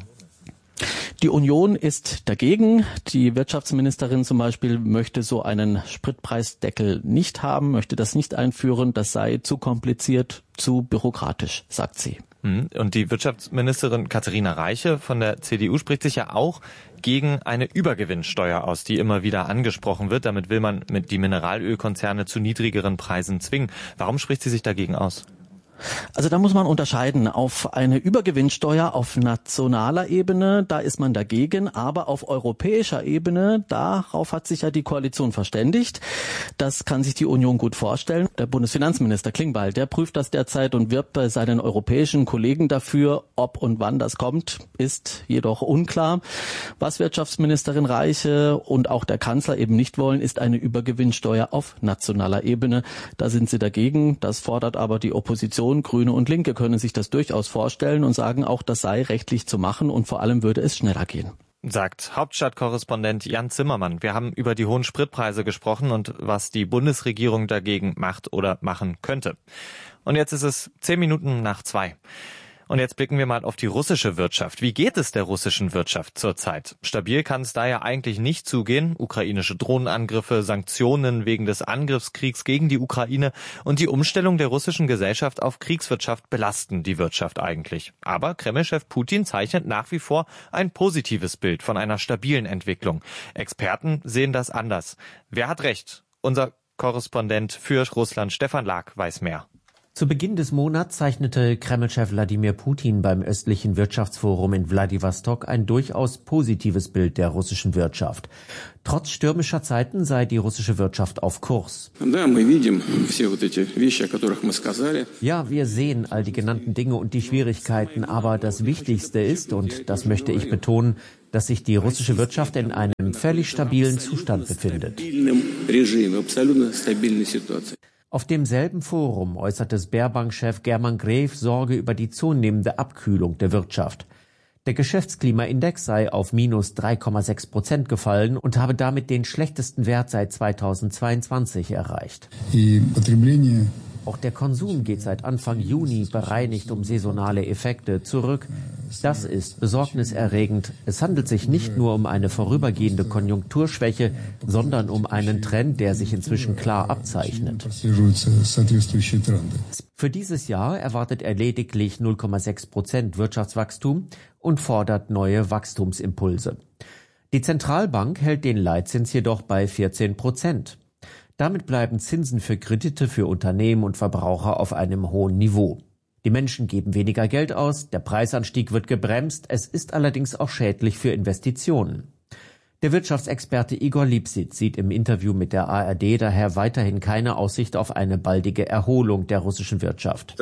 Die Union ist dagegen. Die Wirtschaftsministerin zum Beispiel möchte so einen Spritpreisdeckel nicht haben, möchte das nicht einführen. Das sei zu kompliziert, zu bürokratisch, sagt sie. Und die Wirtschaftsministerin Katharina Reiche von der C D U spricht sich ja auch gegen eine Übergewinnsteuer aus, die immer wieder angesprochen wird. Damit will man mit die Mineralölkonzerne zu niedrigeren Preisen zwingen. Warum spricht sie sich dagegen aus? Also da muss man unterscheiden. Auf eine Übergewinnsteuer auf nationaler Ebene, da ist man dagegen, aber auf europäischer Ebene, darauf hat sich ja die Koalition verständigt. Das kann sich die Union gut vorstellen. Der Bundesfinanzminister Klingbeil, der prüft das derzeit und wirbt bei seinen europäischen Kollegen dafür. Ob und wann das kommt, ist jedoch unklar. Was Wirtschaftsministerin Reiche und auch der Kanzler eben nicht wollen, ist eine Übergewinnsteuer auf nationaler Ebene. Da sind sie dagegen. Das fordert aber die Opposition. Grüne und Linke können sich das durchaus vorstellen und sagen auch, das sei rechtlich zu machen und vor allem würde es schneller gehen. Sagt Hauptstadtkorrespondent Jan Zimmermann. Wir haben über die hohen Spritpreise gesprochen und was die Bundesregierung dagegen macht oder machen könnte. Und jetzt ist es zehn Minuten nach zwei. Und jetzt blicken wir mal auf die russische Wirtschaft. Wie geht es der russischen Wirtschaft zurzeit? Stabil kann es da ja eigentlich nicht zugehen. Ukrainische Drohnenangriffe, Sanktionen wegen des Angriffskriegs gegen die Ukraine und die Umstellung der russischen Gesellschaft auf Kriegswirtschaft belasten die Wirtschaft eigentlich. Aber Kreml-Chef Putin zeichnet nach wie vor ein positives Bild von einer stabilen Entwicklung. Experten sehen das anders. Wer hat recht? Unser Korrespondent für Russland, Stefan Lag, weiß mehr. Zu Beginn des Monats zeichnete Kreml-Chef Wladimir Putin beim östlichen Wirtschaftsforum in Wladiwostok ein durchaus positives Bild der russischen Wirtschaft. Trotz stürmischer Zeiten sei die russische Wirtschaft auf Kurs. Ja, wir sehen all die genannten Dinge und die Schwierigkeiten, aber das Wichtigste ist, und das möchte ich betonen, dass sich die russische Wirtschaft in einem völlig stabilen Zustand befindet. Auf demselben Forum äußerte Sberbank-Chef German Gref Sorge über die zunehmende Abkühlung der Wirtschaft. Der Geschäftsklimaindex sei auf minus drei Komma sechs Prozent gefallen und habe damit den schlechtesten Wert seit zweitausendzweiundzwanzig erreicht. Auch der Konsum geht seit Anfang Juni bereinigt um saisonale Effekte zurück. Das ist besorgniserregend. Es handelt sich nicht nur um eine vorübergehende Konjunkturschwäche, sondern um einen Trend, der sich inzwischen klar abzeichnet. Für dieses Jahr erwartet er lediglich null Komma sechs Prozent Wirtschaftswachstum und fordert neue Wachstumsimpulse. Die Zentralbank hält den Leitzins jedoch bei vierzehn Prozent. Damit bleiben Zinsen für Kredite für Unternehmen und Verbraucher auf einem hohen Niveau. Die Menschen geben weniger Geld aus, der Preisanstieg wird gebremst, es ist allerdings auch schädlich für Investitionen. Der Wirtschaftsexperte Igor Lipšić sieht im Interview mit der A R D daher weiterhin keine Aussicht auf eine baldige Erholung der russischen Wirtschaft.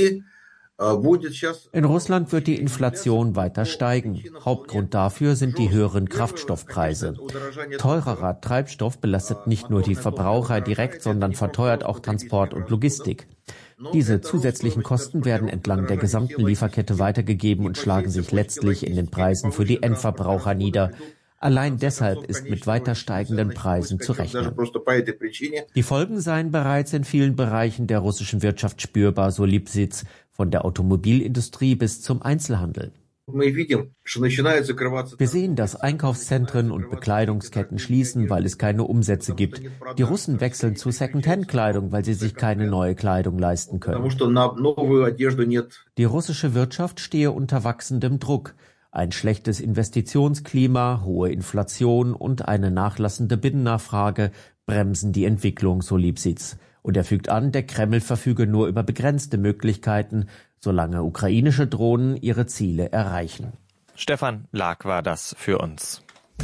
In Russland wird die Inflation weiter steigen. Hauptgrund dafür sind die höheren Kraftstoffpreise. Teurerer Treibstoff belastet nicht nur die Verbraucher direkt, sondern verteuert auch Transport und Logistik. Diese zusätzlichen Kosten werden entlang der gesamten Lieferkette weitergegeben und schlagen sich letztlich in den Preisen für die Endverbraucher nieder. Allein deshalb ist mit weiter steigenden Preisen zu rechnen. Die Folgen seien bereits in vielen Bereichen der russischen Wirtschaft spürbar, so Lipšić, von der Automobilindustrie bis zum Einzelhandel. Wir sehen, dass Einkaufszentren und Bekleidungsketten schließen, weil es keine Umsätze gibt. Die Russen wechseln zu Second-Hand-Kleidung, weil sie sich keine neue Kleidung leisten können. Die russische Wirtschaft stehe unter wachsendem Druck. Ein schlechtes Investitionsklima, hohe Inflation und eine nachlassende Binnennachfrage bremsen die Entwicklung, so Lipšić. Und er fügt an, der Kreml verfüge nur über begrenzte Möglichkeiten, solange ukrainische Drohnen ihre Ziele erreichen. Stefan Lag war das für uns.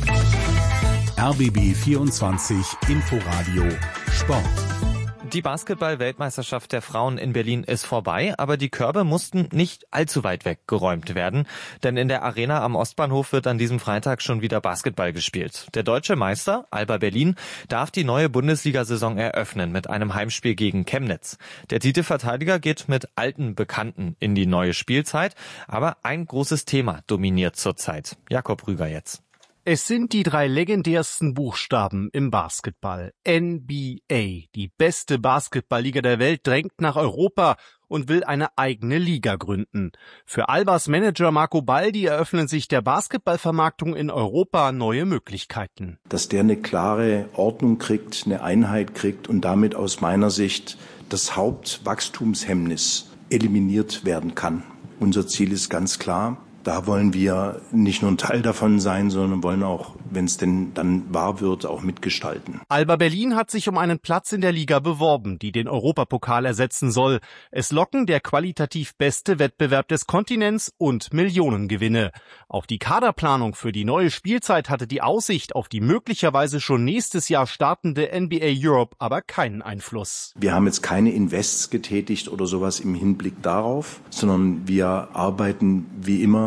R B B vierundzwanzig Inforadio Sport. Die Basketball-Weltmeisterschaft der Frauen in Berlin ist vorbei, aber die Körbe mussten nicht allzu weit weggeräumt werden, denn in der Arena am Ostbahnhof wird an diesem Freitag schon wieder Basketball gespielt. Der deutsche Meister, Alba Berlin, darf die neue Bundesliga-Saison eröffnen mit einem Heimspiel gegen Chemnitz. Der Titelverteidiger geht mit alten Bekannten in die neue Spielzeit, aber ein großes Thema dominiert zurzeit. Jakob Rüger jetzt. Es sind die drei legendärsten Buchstaben im Basketball. N B A, die beste Basketballliga der Welt, drängt nach Europa und will eine eigene Liga gründen. Für Albas Manager Marco Baldi eröffnen sich der Basketballvermarktung in Europa neue Möglichkeiten. Dass der eine klare Ordnung kriegt, eine Einheit kriegt und damit aus meiner Sicht das Hauptwachstumshemmnis eliminiert werden kann. Unser Ziel ist ganz klar. Da wollen wir nicht nur ein Teil davon sein, sondern wollen auch, wenn es denn dann wahr wird, auch mitgestalten. Alba Berlin hat sich um einen Platz in der Liga beworben, die den Europapokal ersetzen soll. Es locken der qualitativ beste Wettbewerb des Kontinents und Millionengewinne. Auf die Kaderplanung für die neue Spielzeit hatte die Aussicht auf die möglicherweise schon nächstes Jahr startende N B A Europe aber keinen Einfluss. Wir haben jetzt keine Invests getätigt oder sowas im Hinblick darauf, sondern wir arbeiten wie immer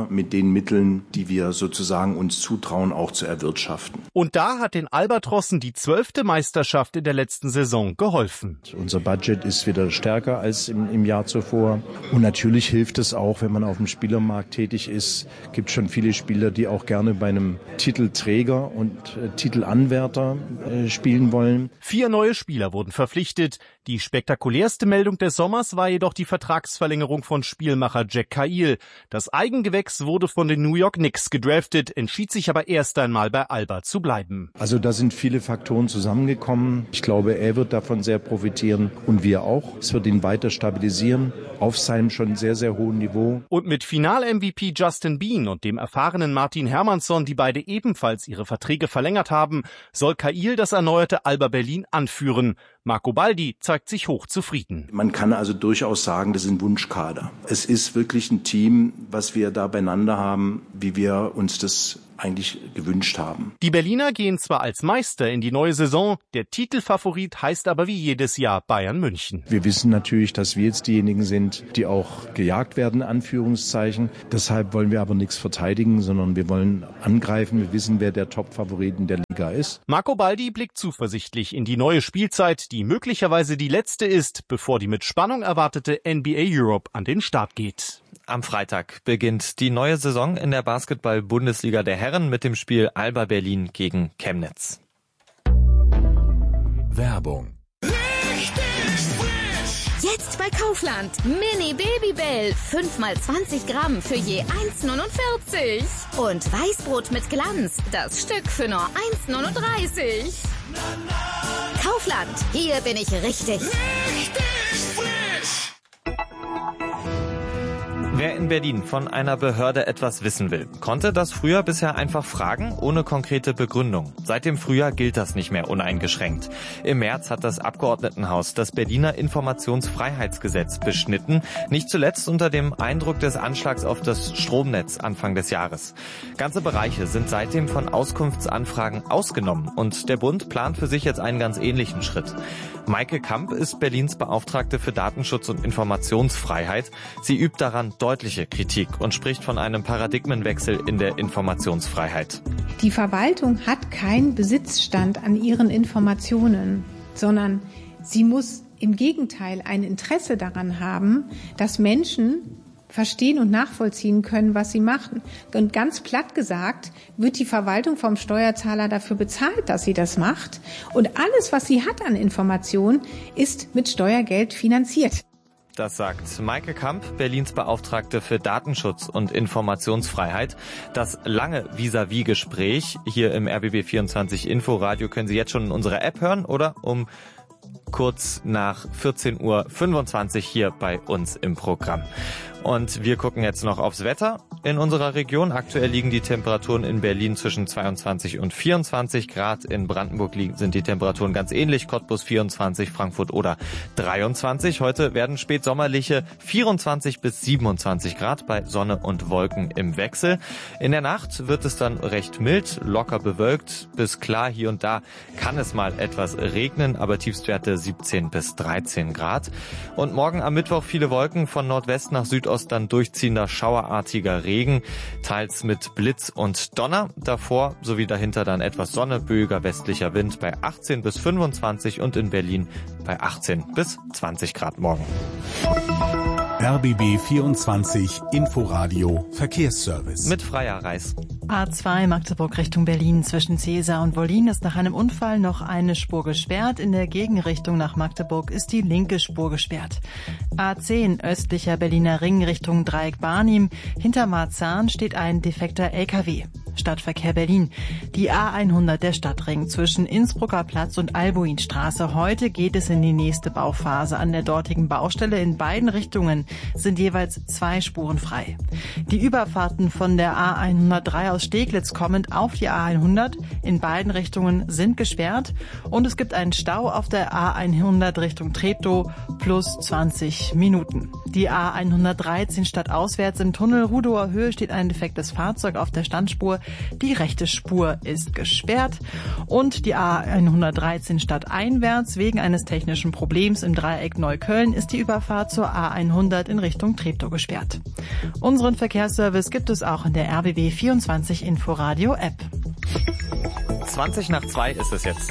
wir mit den Mitteln, die wir sozusagen uns zutrauen, auch zu erwirtschaften. Und da hat den Albatrossen die zwölfte Meisterschaft in der letzten Saison geholfen. Unser Budget ist wieder stärker als im, im Jahr zuvor. Und natürlich hilft es auch, wenn man auf dem Spielermarkt tätig ist. Es gibt schon viele Spieler, die auch gerne bei einem Titelträger und äh, Titelanwärter äh, spielen wollen. Vier neue Spieler wurden verpflichtet. Die spektakulärste Meldung des Sommers war jedoch die Vertragsverlängerung von Spielmacher Jack Cahill. Das Eigengewächs wurde von den New York Knicks gedraftet, entschied sich aber erst einmal bei Alba zu bleiben. Also da sind viele Faktoren zusammengekommen. Ich glaube, er wird davon sehr profitieren und wir auch. Es wird ihn weiter stabilisieren auf seinem schon sehr, sehr hohen Niveau. Und mit Final-M V P Justin Bean und dem erfahrenen Martin Hermannsson, die beide ebenfalls ihre Verträge verlängert haben, soll Cahill das erneuerte Alba Berlin anführen. Marco Baldi zeigt sich hochzufrieden. Man kann also durchaus sagen, das ist ein Wunschkader. Es ist wirklich ein Team, was wir da beieinander haben, wie wir uns das eigentlich gewünscht haben. Die Berliner gehen zwar als Meister in die neue Saison, der Titelfavorit heißt aber wie jedes Jahr Bayern München. Wir wissen natürlich, dass wir jetzt diejenigen sind, die auch gejagt werden, Anführungszeichen. Deshalb wollen wir aber nichts verteidigen, sondern wir wollen angreifen. Wir wissen, wer der Top-Favorit in der Liga ist. Marco Baldi blickt zuversichtlich in die neue Spielzeit, die möglicherweise die letzte ist, bevor die mit Spannung erwartete N B A Europe an den Start geht. Am Freitag beginnt die neue Saison in der Basketball-Bundesliga der Herren mit dem Spiel Alba Berlin gegen Chemnitz. Werbung. Jetzt bei Kaufland. Mini Babybell. fünf mal zwanzig Gramm für je eins Komma neunundvierzig. Und Weißbrot mit Glanz. Das Stück für nur eins Komma neununddreißig. Kaufland. Hier bin ich richtig. Richtig frisch. Wer in Berlin von einer Behörde etwas wissen will, konnte das früher bisher einfach fragen, ohne konkrete Begründung. Seit dem Frühjahr gilt das nicht mehr uneingeschränkt. Im März hat das Abgeordnetenhaus das Berliner Informationsfreiheitsgesetz beschnitten, nicht zuletzt unter dem Eindruck des Anschlags auf das Stromnetz Anfang des Jahres. Ganze Bereiche sind seitdem von Auskunftsanfragen ausgenommen und der Bund plant für sich jetzt einen ganz ähnlichen Schritt. Maike Kamp ist Berlins Beauftragte für Datenschutz und Informationsfreiheit. Sie übt daran deutliche Kritik und spricht von einem Paradigmenwechsel in der Informationsfreiheit. Die Verwaltung hat keinen Besitzstand an ihren Informationen, sondern sie muss im Gegenteil ein Interesse daran haben, dass Menschen verstehen und nachvollziehen können, was sie machen. Und ganz platt gesagt, wird die Verwaltung vom Steuerzahler dafür bezahlt, dass sie das macht. Und alles, was sie hat an Informationen, ist mit Steuergeld finanziert. Das sagt Maike Kamp, Berlins Beauftragte für Datenschutz und Informationsfreiheit. Das lange Vis-à-vis-Gespräch hier im R B B vierundzwanzig Inforadio können Sie jetzt schon in unserer App hören oder um kurz nach vierzehn Uhr fünfundzwanzig hier bei uns im Programm. Und wir gucken jetzt noch aufs Wetter in unserer Region. Aktuell liegen die Temperaturen in Berlin zwischen zweiundzwanzig und vierundzwanzig Grad. In Brandenburg liegen, sind die Temperaturen ganz ähnlich. Cottbus vierundzwanzig, Frankfurt oder dreiundzwanzig. Heute werden spätsommerliche vierundzwanzig bis siebenundzwanzig Grad bei Sonne und Wolken im Wechsel. In der Nacht wird es dann recht mild, locker bewölkt bis klar. Hier und da kann es mal etwas regnen, aber Tiefstwerte siebzehn bis dreizehn Grad. Und morgen am Mittwoch viele Wolken von Nordwest nach Südost. Dann durchziehender schauerartiger Regen, teils mit Blitz und Donner. Davor sowie dahinter dann etwas Sonne, böiger westlicher Wind bei achtzehn bis fünfundzwanzig und in Berlin bei achtzehn bis zwanzig Grad morgen. R B B vierundzwanzig Inforadio Verkehrsservice. Mit Freier Reis. A zwei Magdeburg Richtung Berlin zwischen Cäsar und Wollin ist nach einem Unfall noch eine Spur gesperrt. In der Gegenrichtung nach Magdeburg ist die linke Spur gesperrt. A zehn östlicher Berliner Ring Richtung Dreieck Barnim. Hinter Marzahn steht ein defekter L K W. Stadtverkehr Berlin. Die A hundert der Stadtring zwischen Innsbrucker Platz und Albuinstraße. Heute geht es in die nächste Bauphase. An der dortigen Baustelle in beiden Richtungen sind jeweils zwei Spuren frei. Die Überfahrten von der A hundertdrei aus Steglitz kommend auf die A hundert in beiden Richtungen sind gesperrt und es gibt einen Stau auf der A hundert Richtung Treptow plus zwanzig Minuten. Die A hundertdreizehn stadtauswärts im Tunnel Rudower Höhe steht ein defektes Fahrzeug auf der Standspur. Die rechte Spur ist gesperrt und die A hundertdreizehn stadteinwärts wegen eines technischen Problems im Dreieck Neukölln ist die Überfahrt zur A hundert in Richtung Treptow gesperrt. Unseren Verkehrsservice gibt es auch in der R B B vierundzwanzig Inforadio App. zwanzig nach zwei ist es jetzt.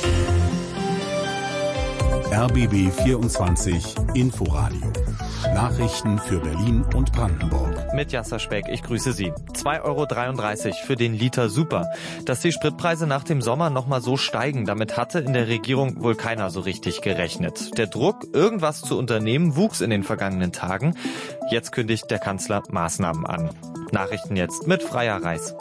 R B B vierundzwanzig Inforadio. Nachrichten für Berlin und Brandenburg. Mit Jasser Speck, ich grüße Sie. zwei Euro dreiunddreißig für den Liter Super. Dass die Spritpreise nach dem Sommer nochmal so steigen, damit hatte in der Regierung wohl keiner so richtig gerechnet. Der Druck, irgendwas zu unternehmen, wuchs in den vergangenen Tagen. Jetzt kündigt der Kanzler Maßnahmen an. Nachrichten jetzt mit Freya Reis.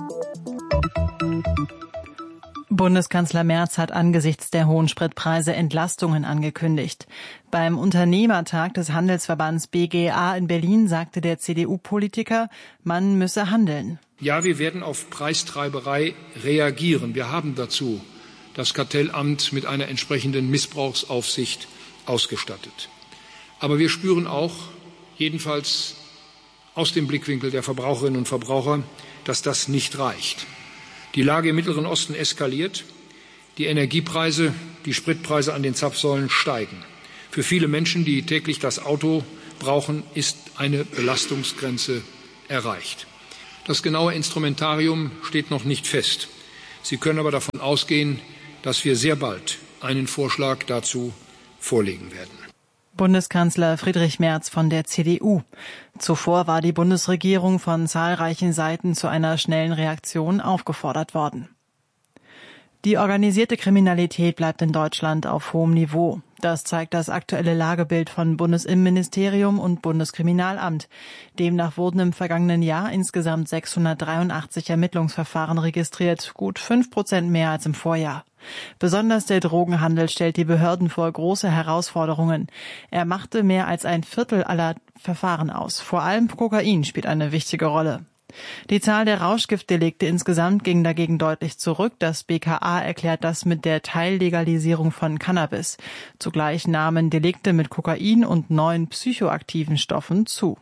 Bundeskanzler Merz hat angesichts der hohen Spritpreise Entlastungen angekündigt. Beim Unternehmertag des Handelsverbands B G A in Berlin sagte der C D U-Politiker, man müsse handeln. Ja, wir werden auf Preistreiberei reagieren. Wir haben dazu das Kartellamt mit einer entsprechenden Missbrauchsaufsicht ausgestattet. Aber wir spüren auch, jedenfalls aus dem Blickwinkel der Verbraucherinnen und Verbraucher, dass das nicht reicht. Die Lage im Mittleren Osten eskaliert. Die Energiepreise, die Spritpreise an den Zapfsäulen steigen. Für viele Menschen, die täglich das Auto brauchen, ist eine Belastungsgrenze erreicht. Das genaue Instrumentarium steht noch nicht fest. Sie können aber davon ausgehen, dass wir sehr bald einen Vorschlag dazu vorlegen werden. Bundeskanzler Friedrich Merz von der C D U. Zuvor war die Bundesregierung von zahlreichen Seiten zu einer schnellen Reaktion aufgefordert worden. Die organisierte Kriminalität bleibt in Deutschland auf hohem Niveau. Das zeigt das aktuelle Lagebild von Bundesinnenministerium und Bundeskriminalamt. Demnach wurden im vergangenen Jahr insgesamt sechshundertdreiundachtzig Ermittlungsverfahren registriert, gut fünf Prozent mehr als im Vorjahr. Besonders der Drogenhandel stellt die Behörden vor große Herausforderungen. Er machte mehr als ein Viertel aller Verfahren aus. Vor allem Kokain spielt eine wichtige Rolle. Die Zahl der Rauschgiftdelikte insgesamt ging dagegen deutlich zurück. Das B K A erklärt das mit der Teillegalisierung von Cannabis. Zugleich nahmen Delikte mit Kokain und neuen psychoaktiven Stoffen zu.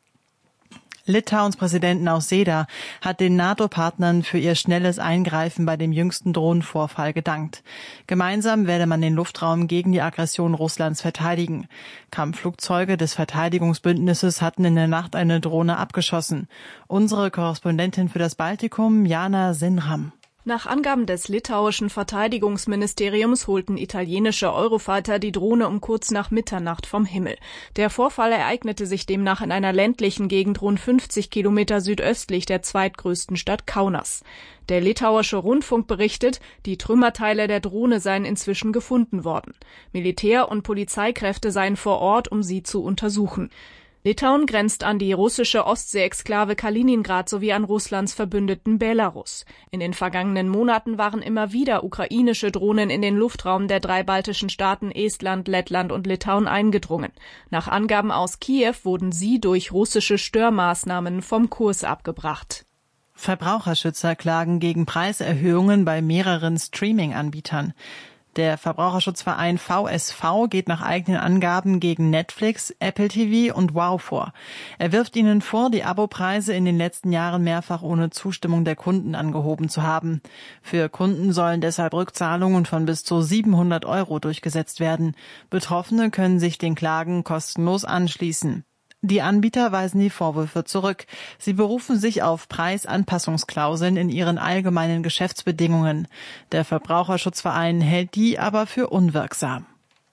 Litauens Präsident Nausėda hat den NATO-Partnern für ihr schnelles Eingreifen bei dem jüngsten Drohnenvorfall gedankt. Gemeinsam werde man den Luftraum gegen die Aggression Russlands verteidigen. Kampfflugzeuge des Verteidigungsbündnisses hatten in der Nacht eine Drohne abgeschossen. Unsere Korrespondentin für das Baltikum, Jana Sinram. Nach Angaben des litauischen Verteidigungsministeriums holten italienische Eurofighter die Drohne um kurz nach Mitternacht vom Himmel. Der Vorfall ereignete sich demnach in einer ländlichen Gegend rund fünfzig Kilometer südöstlich der zweitgrößten Stadt Kaunas. Der litauische Rundfunk berichtet, die Trümmerteile der Drohne seien inzwischen gefunden worden. Militär- und Polizeikräfte seien vor Ort, um sie zu untersuchen. Litauen grenzt an die russische Ostsee-Exklave Kaliningrad sowie an Russlands Verbündeten Belarus. In den vergangenen Monaten waren immer wieder ukrainische Drohnen in den Luftraum der drei baltischen Staaten Estland, Lettland und Litauen eingedrungen. Nach Angaben aus Kiew wurden sie durch russische Störmaßnahmen vom Kurs abgebracht. Verbraucherschützer klagen gegen Preiserhöhungen bei mehreren Streaming-Anbietern. Der Verbraucherschutzverein V S V geht nach eigenen Angaben gegen Netflix, Apple T V und Wow vor. Er wirft ihnen vor, die Abopreise in den letzten Jahren mehrfach ohne Zustimmung der Kunden angehoben zu haben. Für Kunden sollen deshalb Rückzahlungen von bis zu siebenhundert Euro durchgesetzt werden. Betroffene können sich den Klagen kostenlos anschließen. Die Anbieter weisen die Vorwürfe zurück. Sie berufen sich auf Preisanpassungsklauseln in ihren allgemeinen Geschäftsbedingungen. Der Verbraucherschutzverein hält die aber für unwirksam.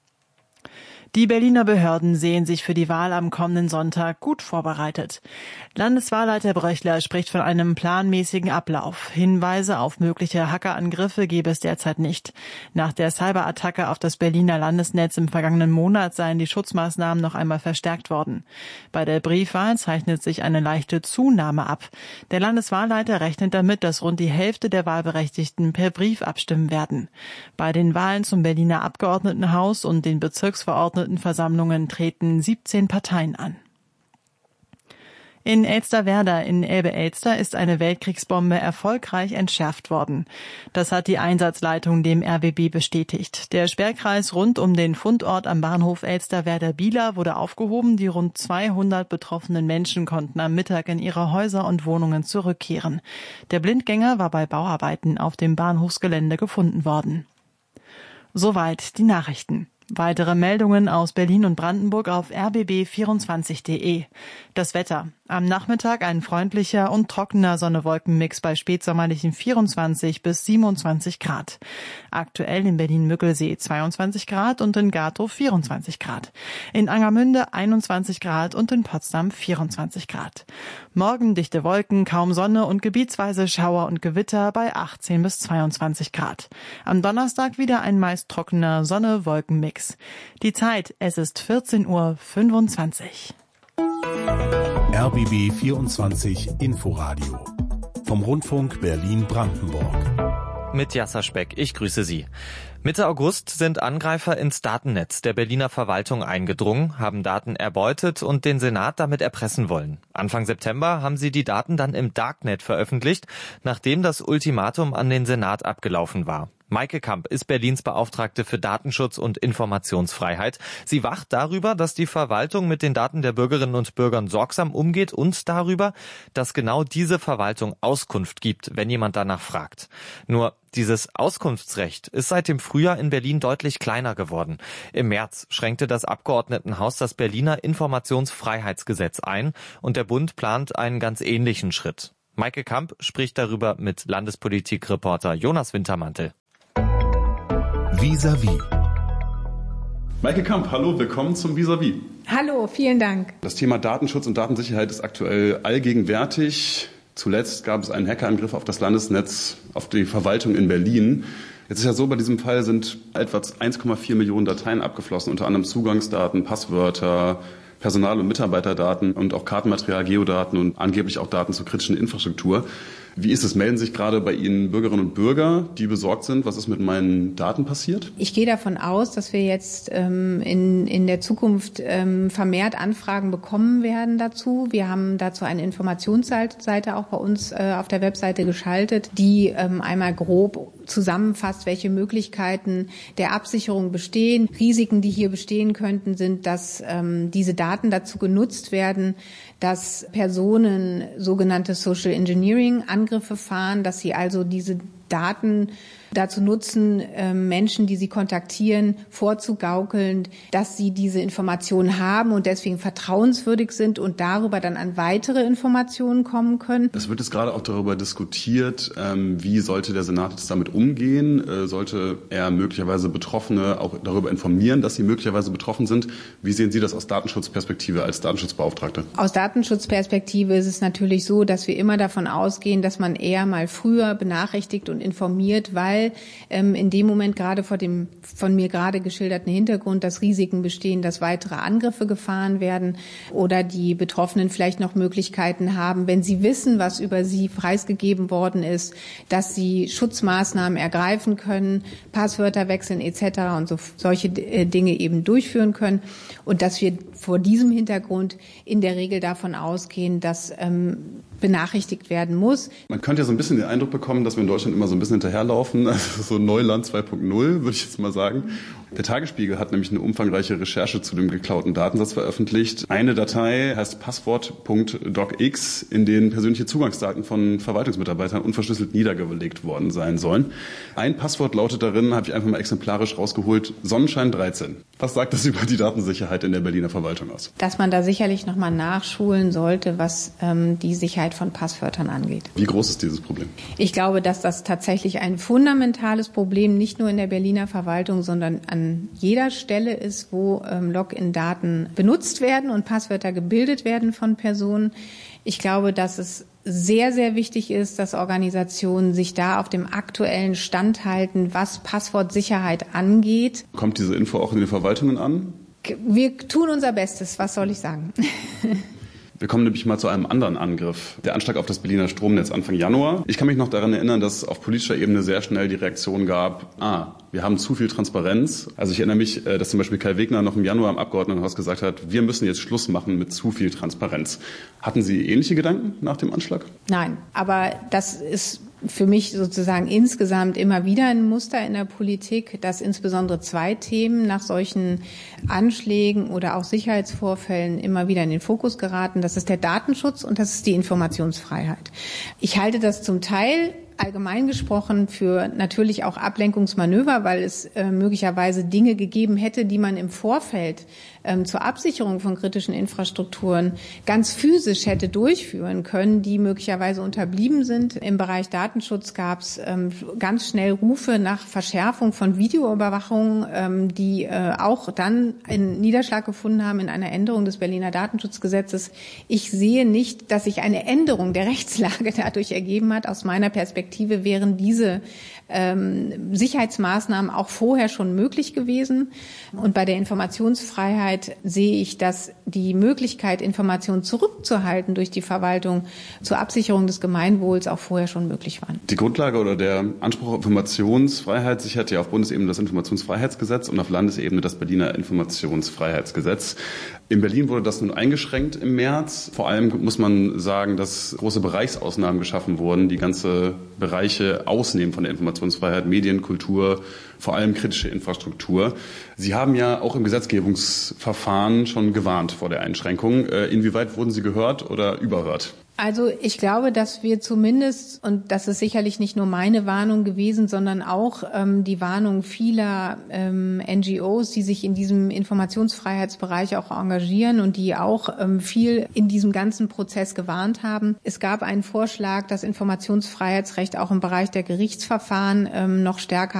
Die Berliner Behörden sehen sich für die Wahl am kommenden Sonntag gut vorbereitet. Landeswahlleiter Bröchler spricht von einem planmäßigen Ablauf. Hinweise auf mögliche Hackerangriffe gebe es derzeit nicht. Nach der Cyberattacke auf das Berliner Landesnetz im vergangenen Monat seien die Schutzmaßnahmen noch einmal verstärkt worden. Bei der Briefwahl zeichnet sich eine leichte Zunahme ab. Der Landeswahlleiter rechnet damit, dass rund die Hälfte der Wahlberechtigten per Brief abstimmen werden. Bei den Wahlen zum Berliner Abgeordnetenhaus und den Bezirksverordnetenversammlungen treten siebzehn Parteien an. In Elsterwerda in Elbe-Elster ist eine Weltkriegsbombe erfolgreich entschärft worden. Das hat die Einsatzleitung dem R B B bestätigt. Der Sperrkreis rund um den Fundort am Bahnhof Elsterwerda-Bieler wurde aufgehoben. Die rund zweihundert betroffenen Menschen konnten am Mittag in ihre Häuser und Wohnungen zurückkehren. Der Blindgänger war bei Bauarbeiten auf dem Bahnhofsgelände gefunden worden. Soweit die Nachrichten. Weitere Meldungen aus Berlin und Brandenburg auf r b b vierundzwanzig punkt de. Das Wetter. Am Nachmittag ein freundlicher und trockener Sonne-Wolken-Mix bei spätsommerlichen vierundzwanzig bis siebenundzwanzig Grad. Aktuell in Berlin-Müggelsee zweiundzwanzig Grad und in Gatow vierundzwanzig Grad. In Angermünde einundzwanzig Grad und in Potsdam vierundzwanzig Grad. Morgen dichte Wolken, kaum Sonne und gebietsweise Schauer und Gewitter bei achtzehn bis zweiundzwanzig Grad. Am Donnerstag wieder ein meist trockener Sonne-Wolken-Mix. Die Zeit, es ist vierzehn Uhr fünfundzwanzig. R B B vierundzwanzig Inforadio vom Rundfunk Berlin-Brandenburg. Mit Jasser Speck, ich grüße Sie. Mitte August sind Angreifer ins Datennetz der Berliner Verwaltung eingedrungen, haben Daten erbeutet und den Senat damit erpressen wollen. Anfang September haben sie die Daten dann im Darknet veröffentlicht, nachdem das Ultimatum an den Senat abgelaufen war. Maike Kamp ist Berlins Beauftragte für Datenschutz und Informationsfreiheit. Sie wacht darüber, dass die Verwaltung mit den Daten der Bürgerinnen und Bürger sorgsam umgeht und darüber, dass genau diese Verwaltung Auskunft gibt, wenn jemand danach fragt. Nur dieses Auskunftsrecht ist seit dem Frühjahr in Berlin deutlich kleiner geworden. Im März schränkte das Abgeordnetenhaus das Berliner Informationsfreiheitsgesetz ein und der Bund plant einen ganz ähnlichen Schritt. Maike Kamp spricht darüber mit Landespolitikreporter Jonas Wintermantel. Vis-à-vis. Maike Kamp, hallo, willkommen zum Vis-à-vis. Hallo, vielen Dank. Das Thema Datenschutz und Datensicherheit ist aktuell allgegenwärtig. Zuletzt gab es einen Hackerangriff auf das Landesnetz, auf die Verwaltung in Berlin. Jetzt ist ja so, bei diesem Fall sind etwa eins Komma vier Millionen Dateien abgeflossen, unter anderem Zugangsdaten, Passwörter, Personal- und Mitarbeiterdaten und auch Kartenmaterial, Geodaten und angeblich auch Daten zur kritischen Infrastruktur. Wie ist es? Melden sich gerade bei Ihnen Bürgerinnen und Bürger, die besorgt sind, was ist mit meinen Daten passiert? Ich gehe davon aus, dass wir jetzt ähm, in, in der Zukunft ähm, vermehrt Anfragen bekommen werden dazu. Wir haben dazu eine Informationsseite auch bei uns äh, auf der Webseite geschaltet, die ähm, einmal grob zusammenfasst, welche Möglichkeiten der Absicherung bestehen. Risiken, die hier bestehen könnten, sind, dass ähm, diese Daten dazu genutzt werden, dass Personen sogenannte Social Engineering Angriffe fahren, dass sie also diese Daten dazu nutzen, Menschen, die sie kontaktieren, vorzugaukeln, dass sie diese Informationen haben und deswegen vertrauenswürdig sind und darüber dann an weitere Informationen kommen können. Es wird jetzt gerade auch darüber diskutiert, wie sollte der Senat jetzt damit umgehen? Sollte er möglicherweise Betroffene auch darüber informieren, dass sie möglicherweise betroffen sind? Wie sehen Sie das aus Datenschutzperspektive als Datenschutzbeauftragte? Aus Datenschutzperspektive ist es natürlich so, dass wir immer davon ausgehen, dass man eher mal früher benachrichtigt und informiert, weil ähm, in dem Moment gerade vor dem von mir gerade geschilderten Hintergrund, dass Risiken bestehen, dass weitere Angriffe gefahren werden oder die Betroffenen vielleicht noch Möglichkeiten haben, wenn sie wissen, was über sie preisgegeben worden ist, dass sie Schutzmaßnahmen ergreifen können, Passwörter wechseln et cetera und so, solche äh, Dinge eben durchführen können und dass wir vor diesem Hintergrund in der Regel davon ausgehen, dass ähm, benachrichtigt werden muss. Man könnte ja so ein bisschen den Eindruck bekommen, dass wir in Deutschland immer so ein bisschen hinterherlaufen, also so Neuland zwei Punkt null, würde ich jetzt mal sagen. Der Tagesspiegel hat nämlich eine umfangreiche Recherche zu dem geklauten Datensatz veröffentlicht. Eine Datei heißt passwort punkt docx, in denen persönliche Zugangsdaten von Verwaltungsmitarbeitern unverschlüsselt niedergelegt worden sein sollen. Ein Passwort lautet darin, habe ich einfach mal exemplarisch rausgeholt, Sonnenschein dreizehn. Was sagt das über die Datensicherheit in der Berliner Verwaltung aus? Dass man da sicherlich noch mal nachschulen sollte, was ähm, die Sicherheit von Passwörtern angeht. Wie groß ist dieses Problem? Ich glaube, dass das tatsächlich ein fundamentales Problem nicht nur in der Berliner Verwaltung, sondern an jeder Stelle ist, wo ähm, Login-Daten benutzt werden und Passwörter gebildet werden von Personen. Ich glaube, dass es sehr, sehr wichtig ist, dass Organisationen sich da auf dem aktuellen Stand halten, was Passwortsicherheit angeht. Kommt diese Info auch in den Verwaltungen an? Wir tun unser Bestes, was soll ich sagen? Wir kommen nämlich mal zu einem anderen Angriff. Der Anschlag auf das Berliner Stromnetz Anfang Januar. Ich kann mich noch daran erinnern, dass auf politischer Ebene sehr schnell die Reaktion gab, ah, wir haben zu viel Transparenz. Also ich erinnere mich, dass zum Beispiel Kai Wegner noch im Januar im Abgeordnetenhaus gesagt hat, wir müssen jetzt Schluss machen mit zu viel Transparenz. Hatten Sie ähnliche Gedanken nach dem Anschlag? Nein, aber das ist für mich sozusagen insgesamt immer wieder ein Muster in der Politik, dass insbesondere zwei Themen nach solchen Anschlägen oder auch Sicherheitsvorfällen immer wieder in den Fokus geraten. Das ist der Datenschutz und das ist die Informationsfreiheit. Ich halte das zum Teil allgemein gesprochen für natürlich auch Ablenkungsmanöver, weil es äh, möglicherweise Dinge gegeben hätte, die man im Vorfeld ähm, zur Absicherung von kritischen Infrastrukturen ganz physisch hätte durchführen können, die möglicherweise unterblieben sind. Im Bereich Datenschutz gab es ähm, ganz schnell Rufe nach Verschärfung von Videoüberwachung, ähm, die äh, auch dann einen Niederschlag gefunden haben in einer Änderung des Berliner Datenschutzgesetzes. Ich sehe nicht, dass sich eine Änderung der Rechtslage dadurch ergeben hat. Aus meiner Perspektive wären diese ähm, Sicherheitsmaßnahmen auch vorher schon möglich gewesen. Und bei der Informationsfreiheit sehe ich, dass die Möglichkeit, Informationen zurückzuhalten durch die Verwaltung zur Absicherung des Gemeinwohls auch vorher schon möglich waren. Die Grundlage oder der Anspruch auf Informationsfreiheit sichert ja auf Bundesebene das Informationsfreiheitsgesetz und auf Landesebene das Berliner Informationsfreiheitsgesetz. In Berlin wurde das nun eingeschränkt im März. Vor allem muss man sagen, dass große Bereichsausnahmen geschaffen wurden, die ganze Bereiche ausnehmen von der Informationsfreiheit, Medien, Kultur, vor allem kritische Infrastruktur. Sie haben ja auch im Gesetzgebungsverfahren schon gewarnt vor der Einschränkung. Inwieweit wurden Sie gehört oder überhört? Also ich glaube, dass wir zumindest, und das ist sicherlich nicht nur meine Warnung gewesen, sondern auch ähm, die Warnung vieler ähm, N G Os, die sich in diesem Informationsfreiheitsbereich auch engagieren und die auch ähm, viel in diesem ganzen Prozess gewarnt haben. Es gab einen Vorschlag, das Informationsfreiheitsrecht auch im Bereich der Gerichtsverfahren ähm, noch stärker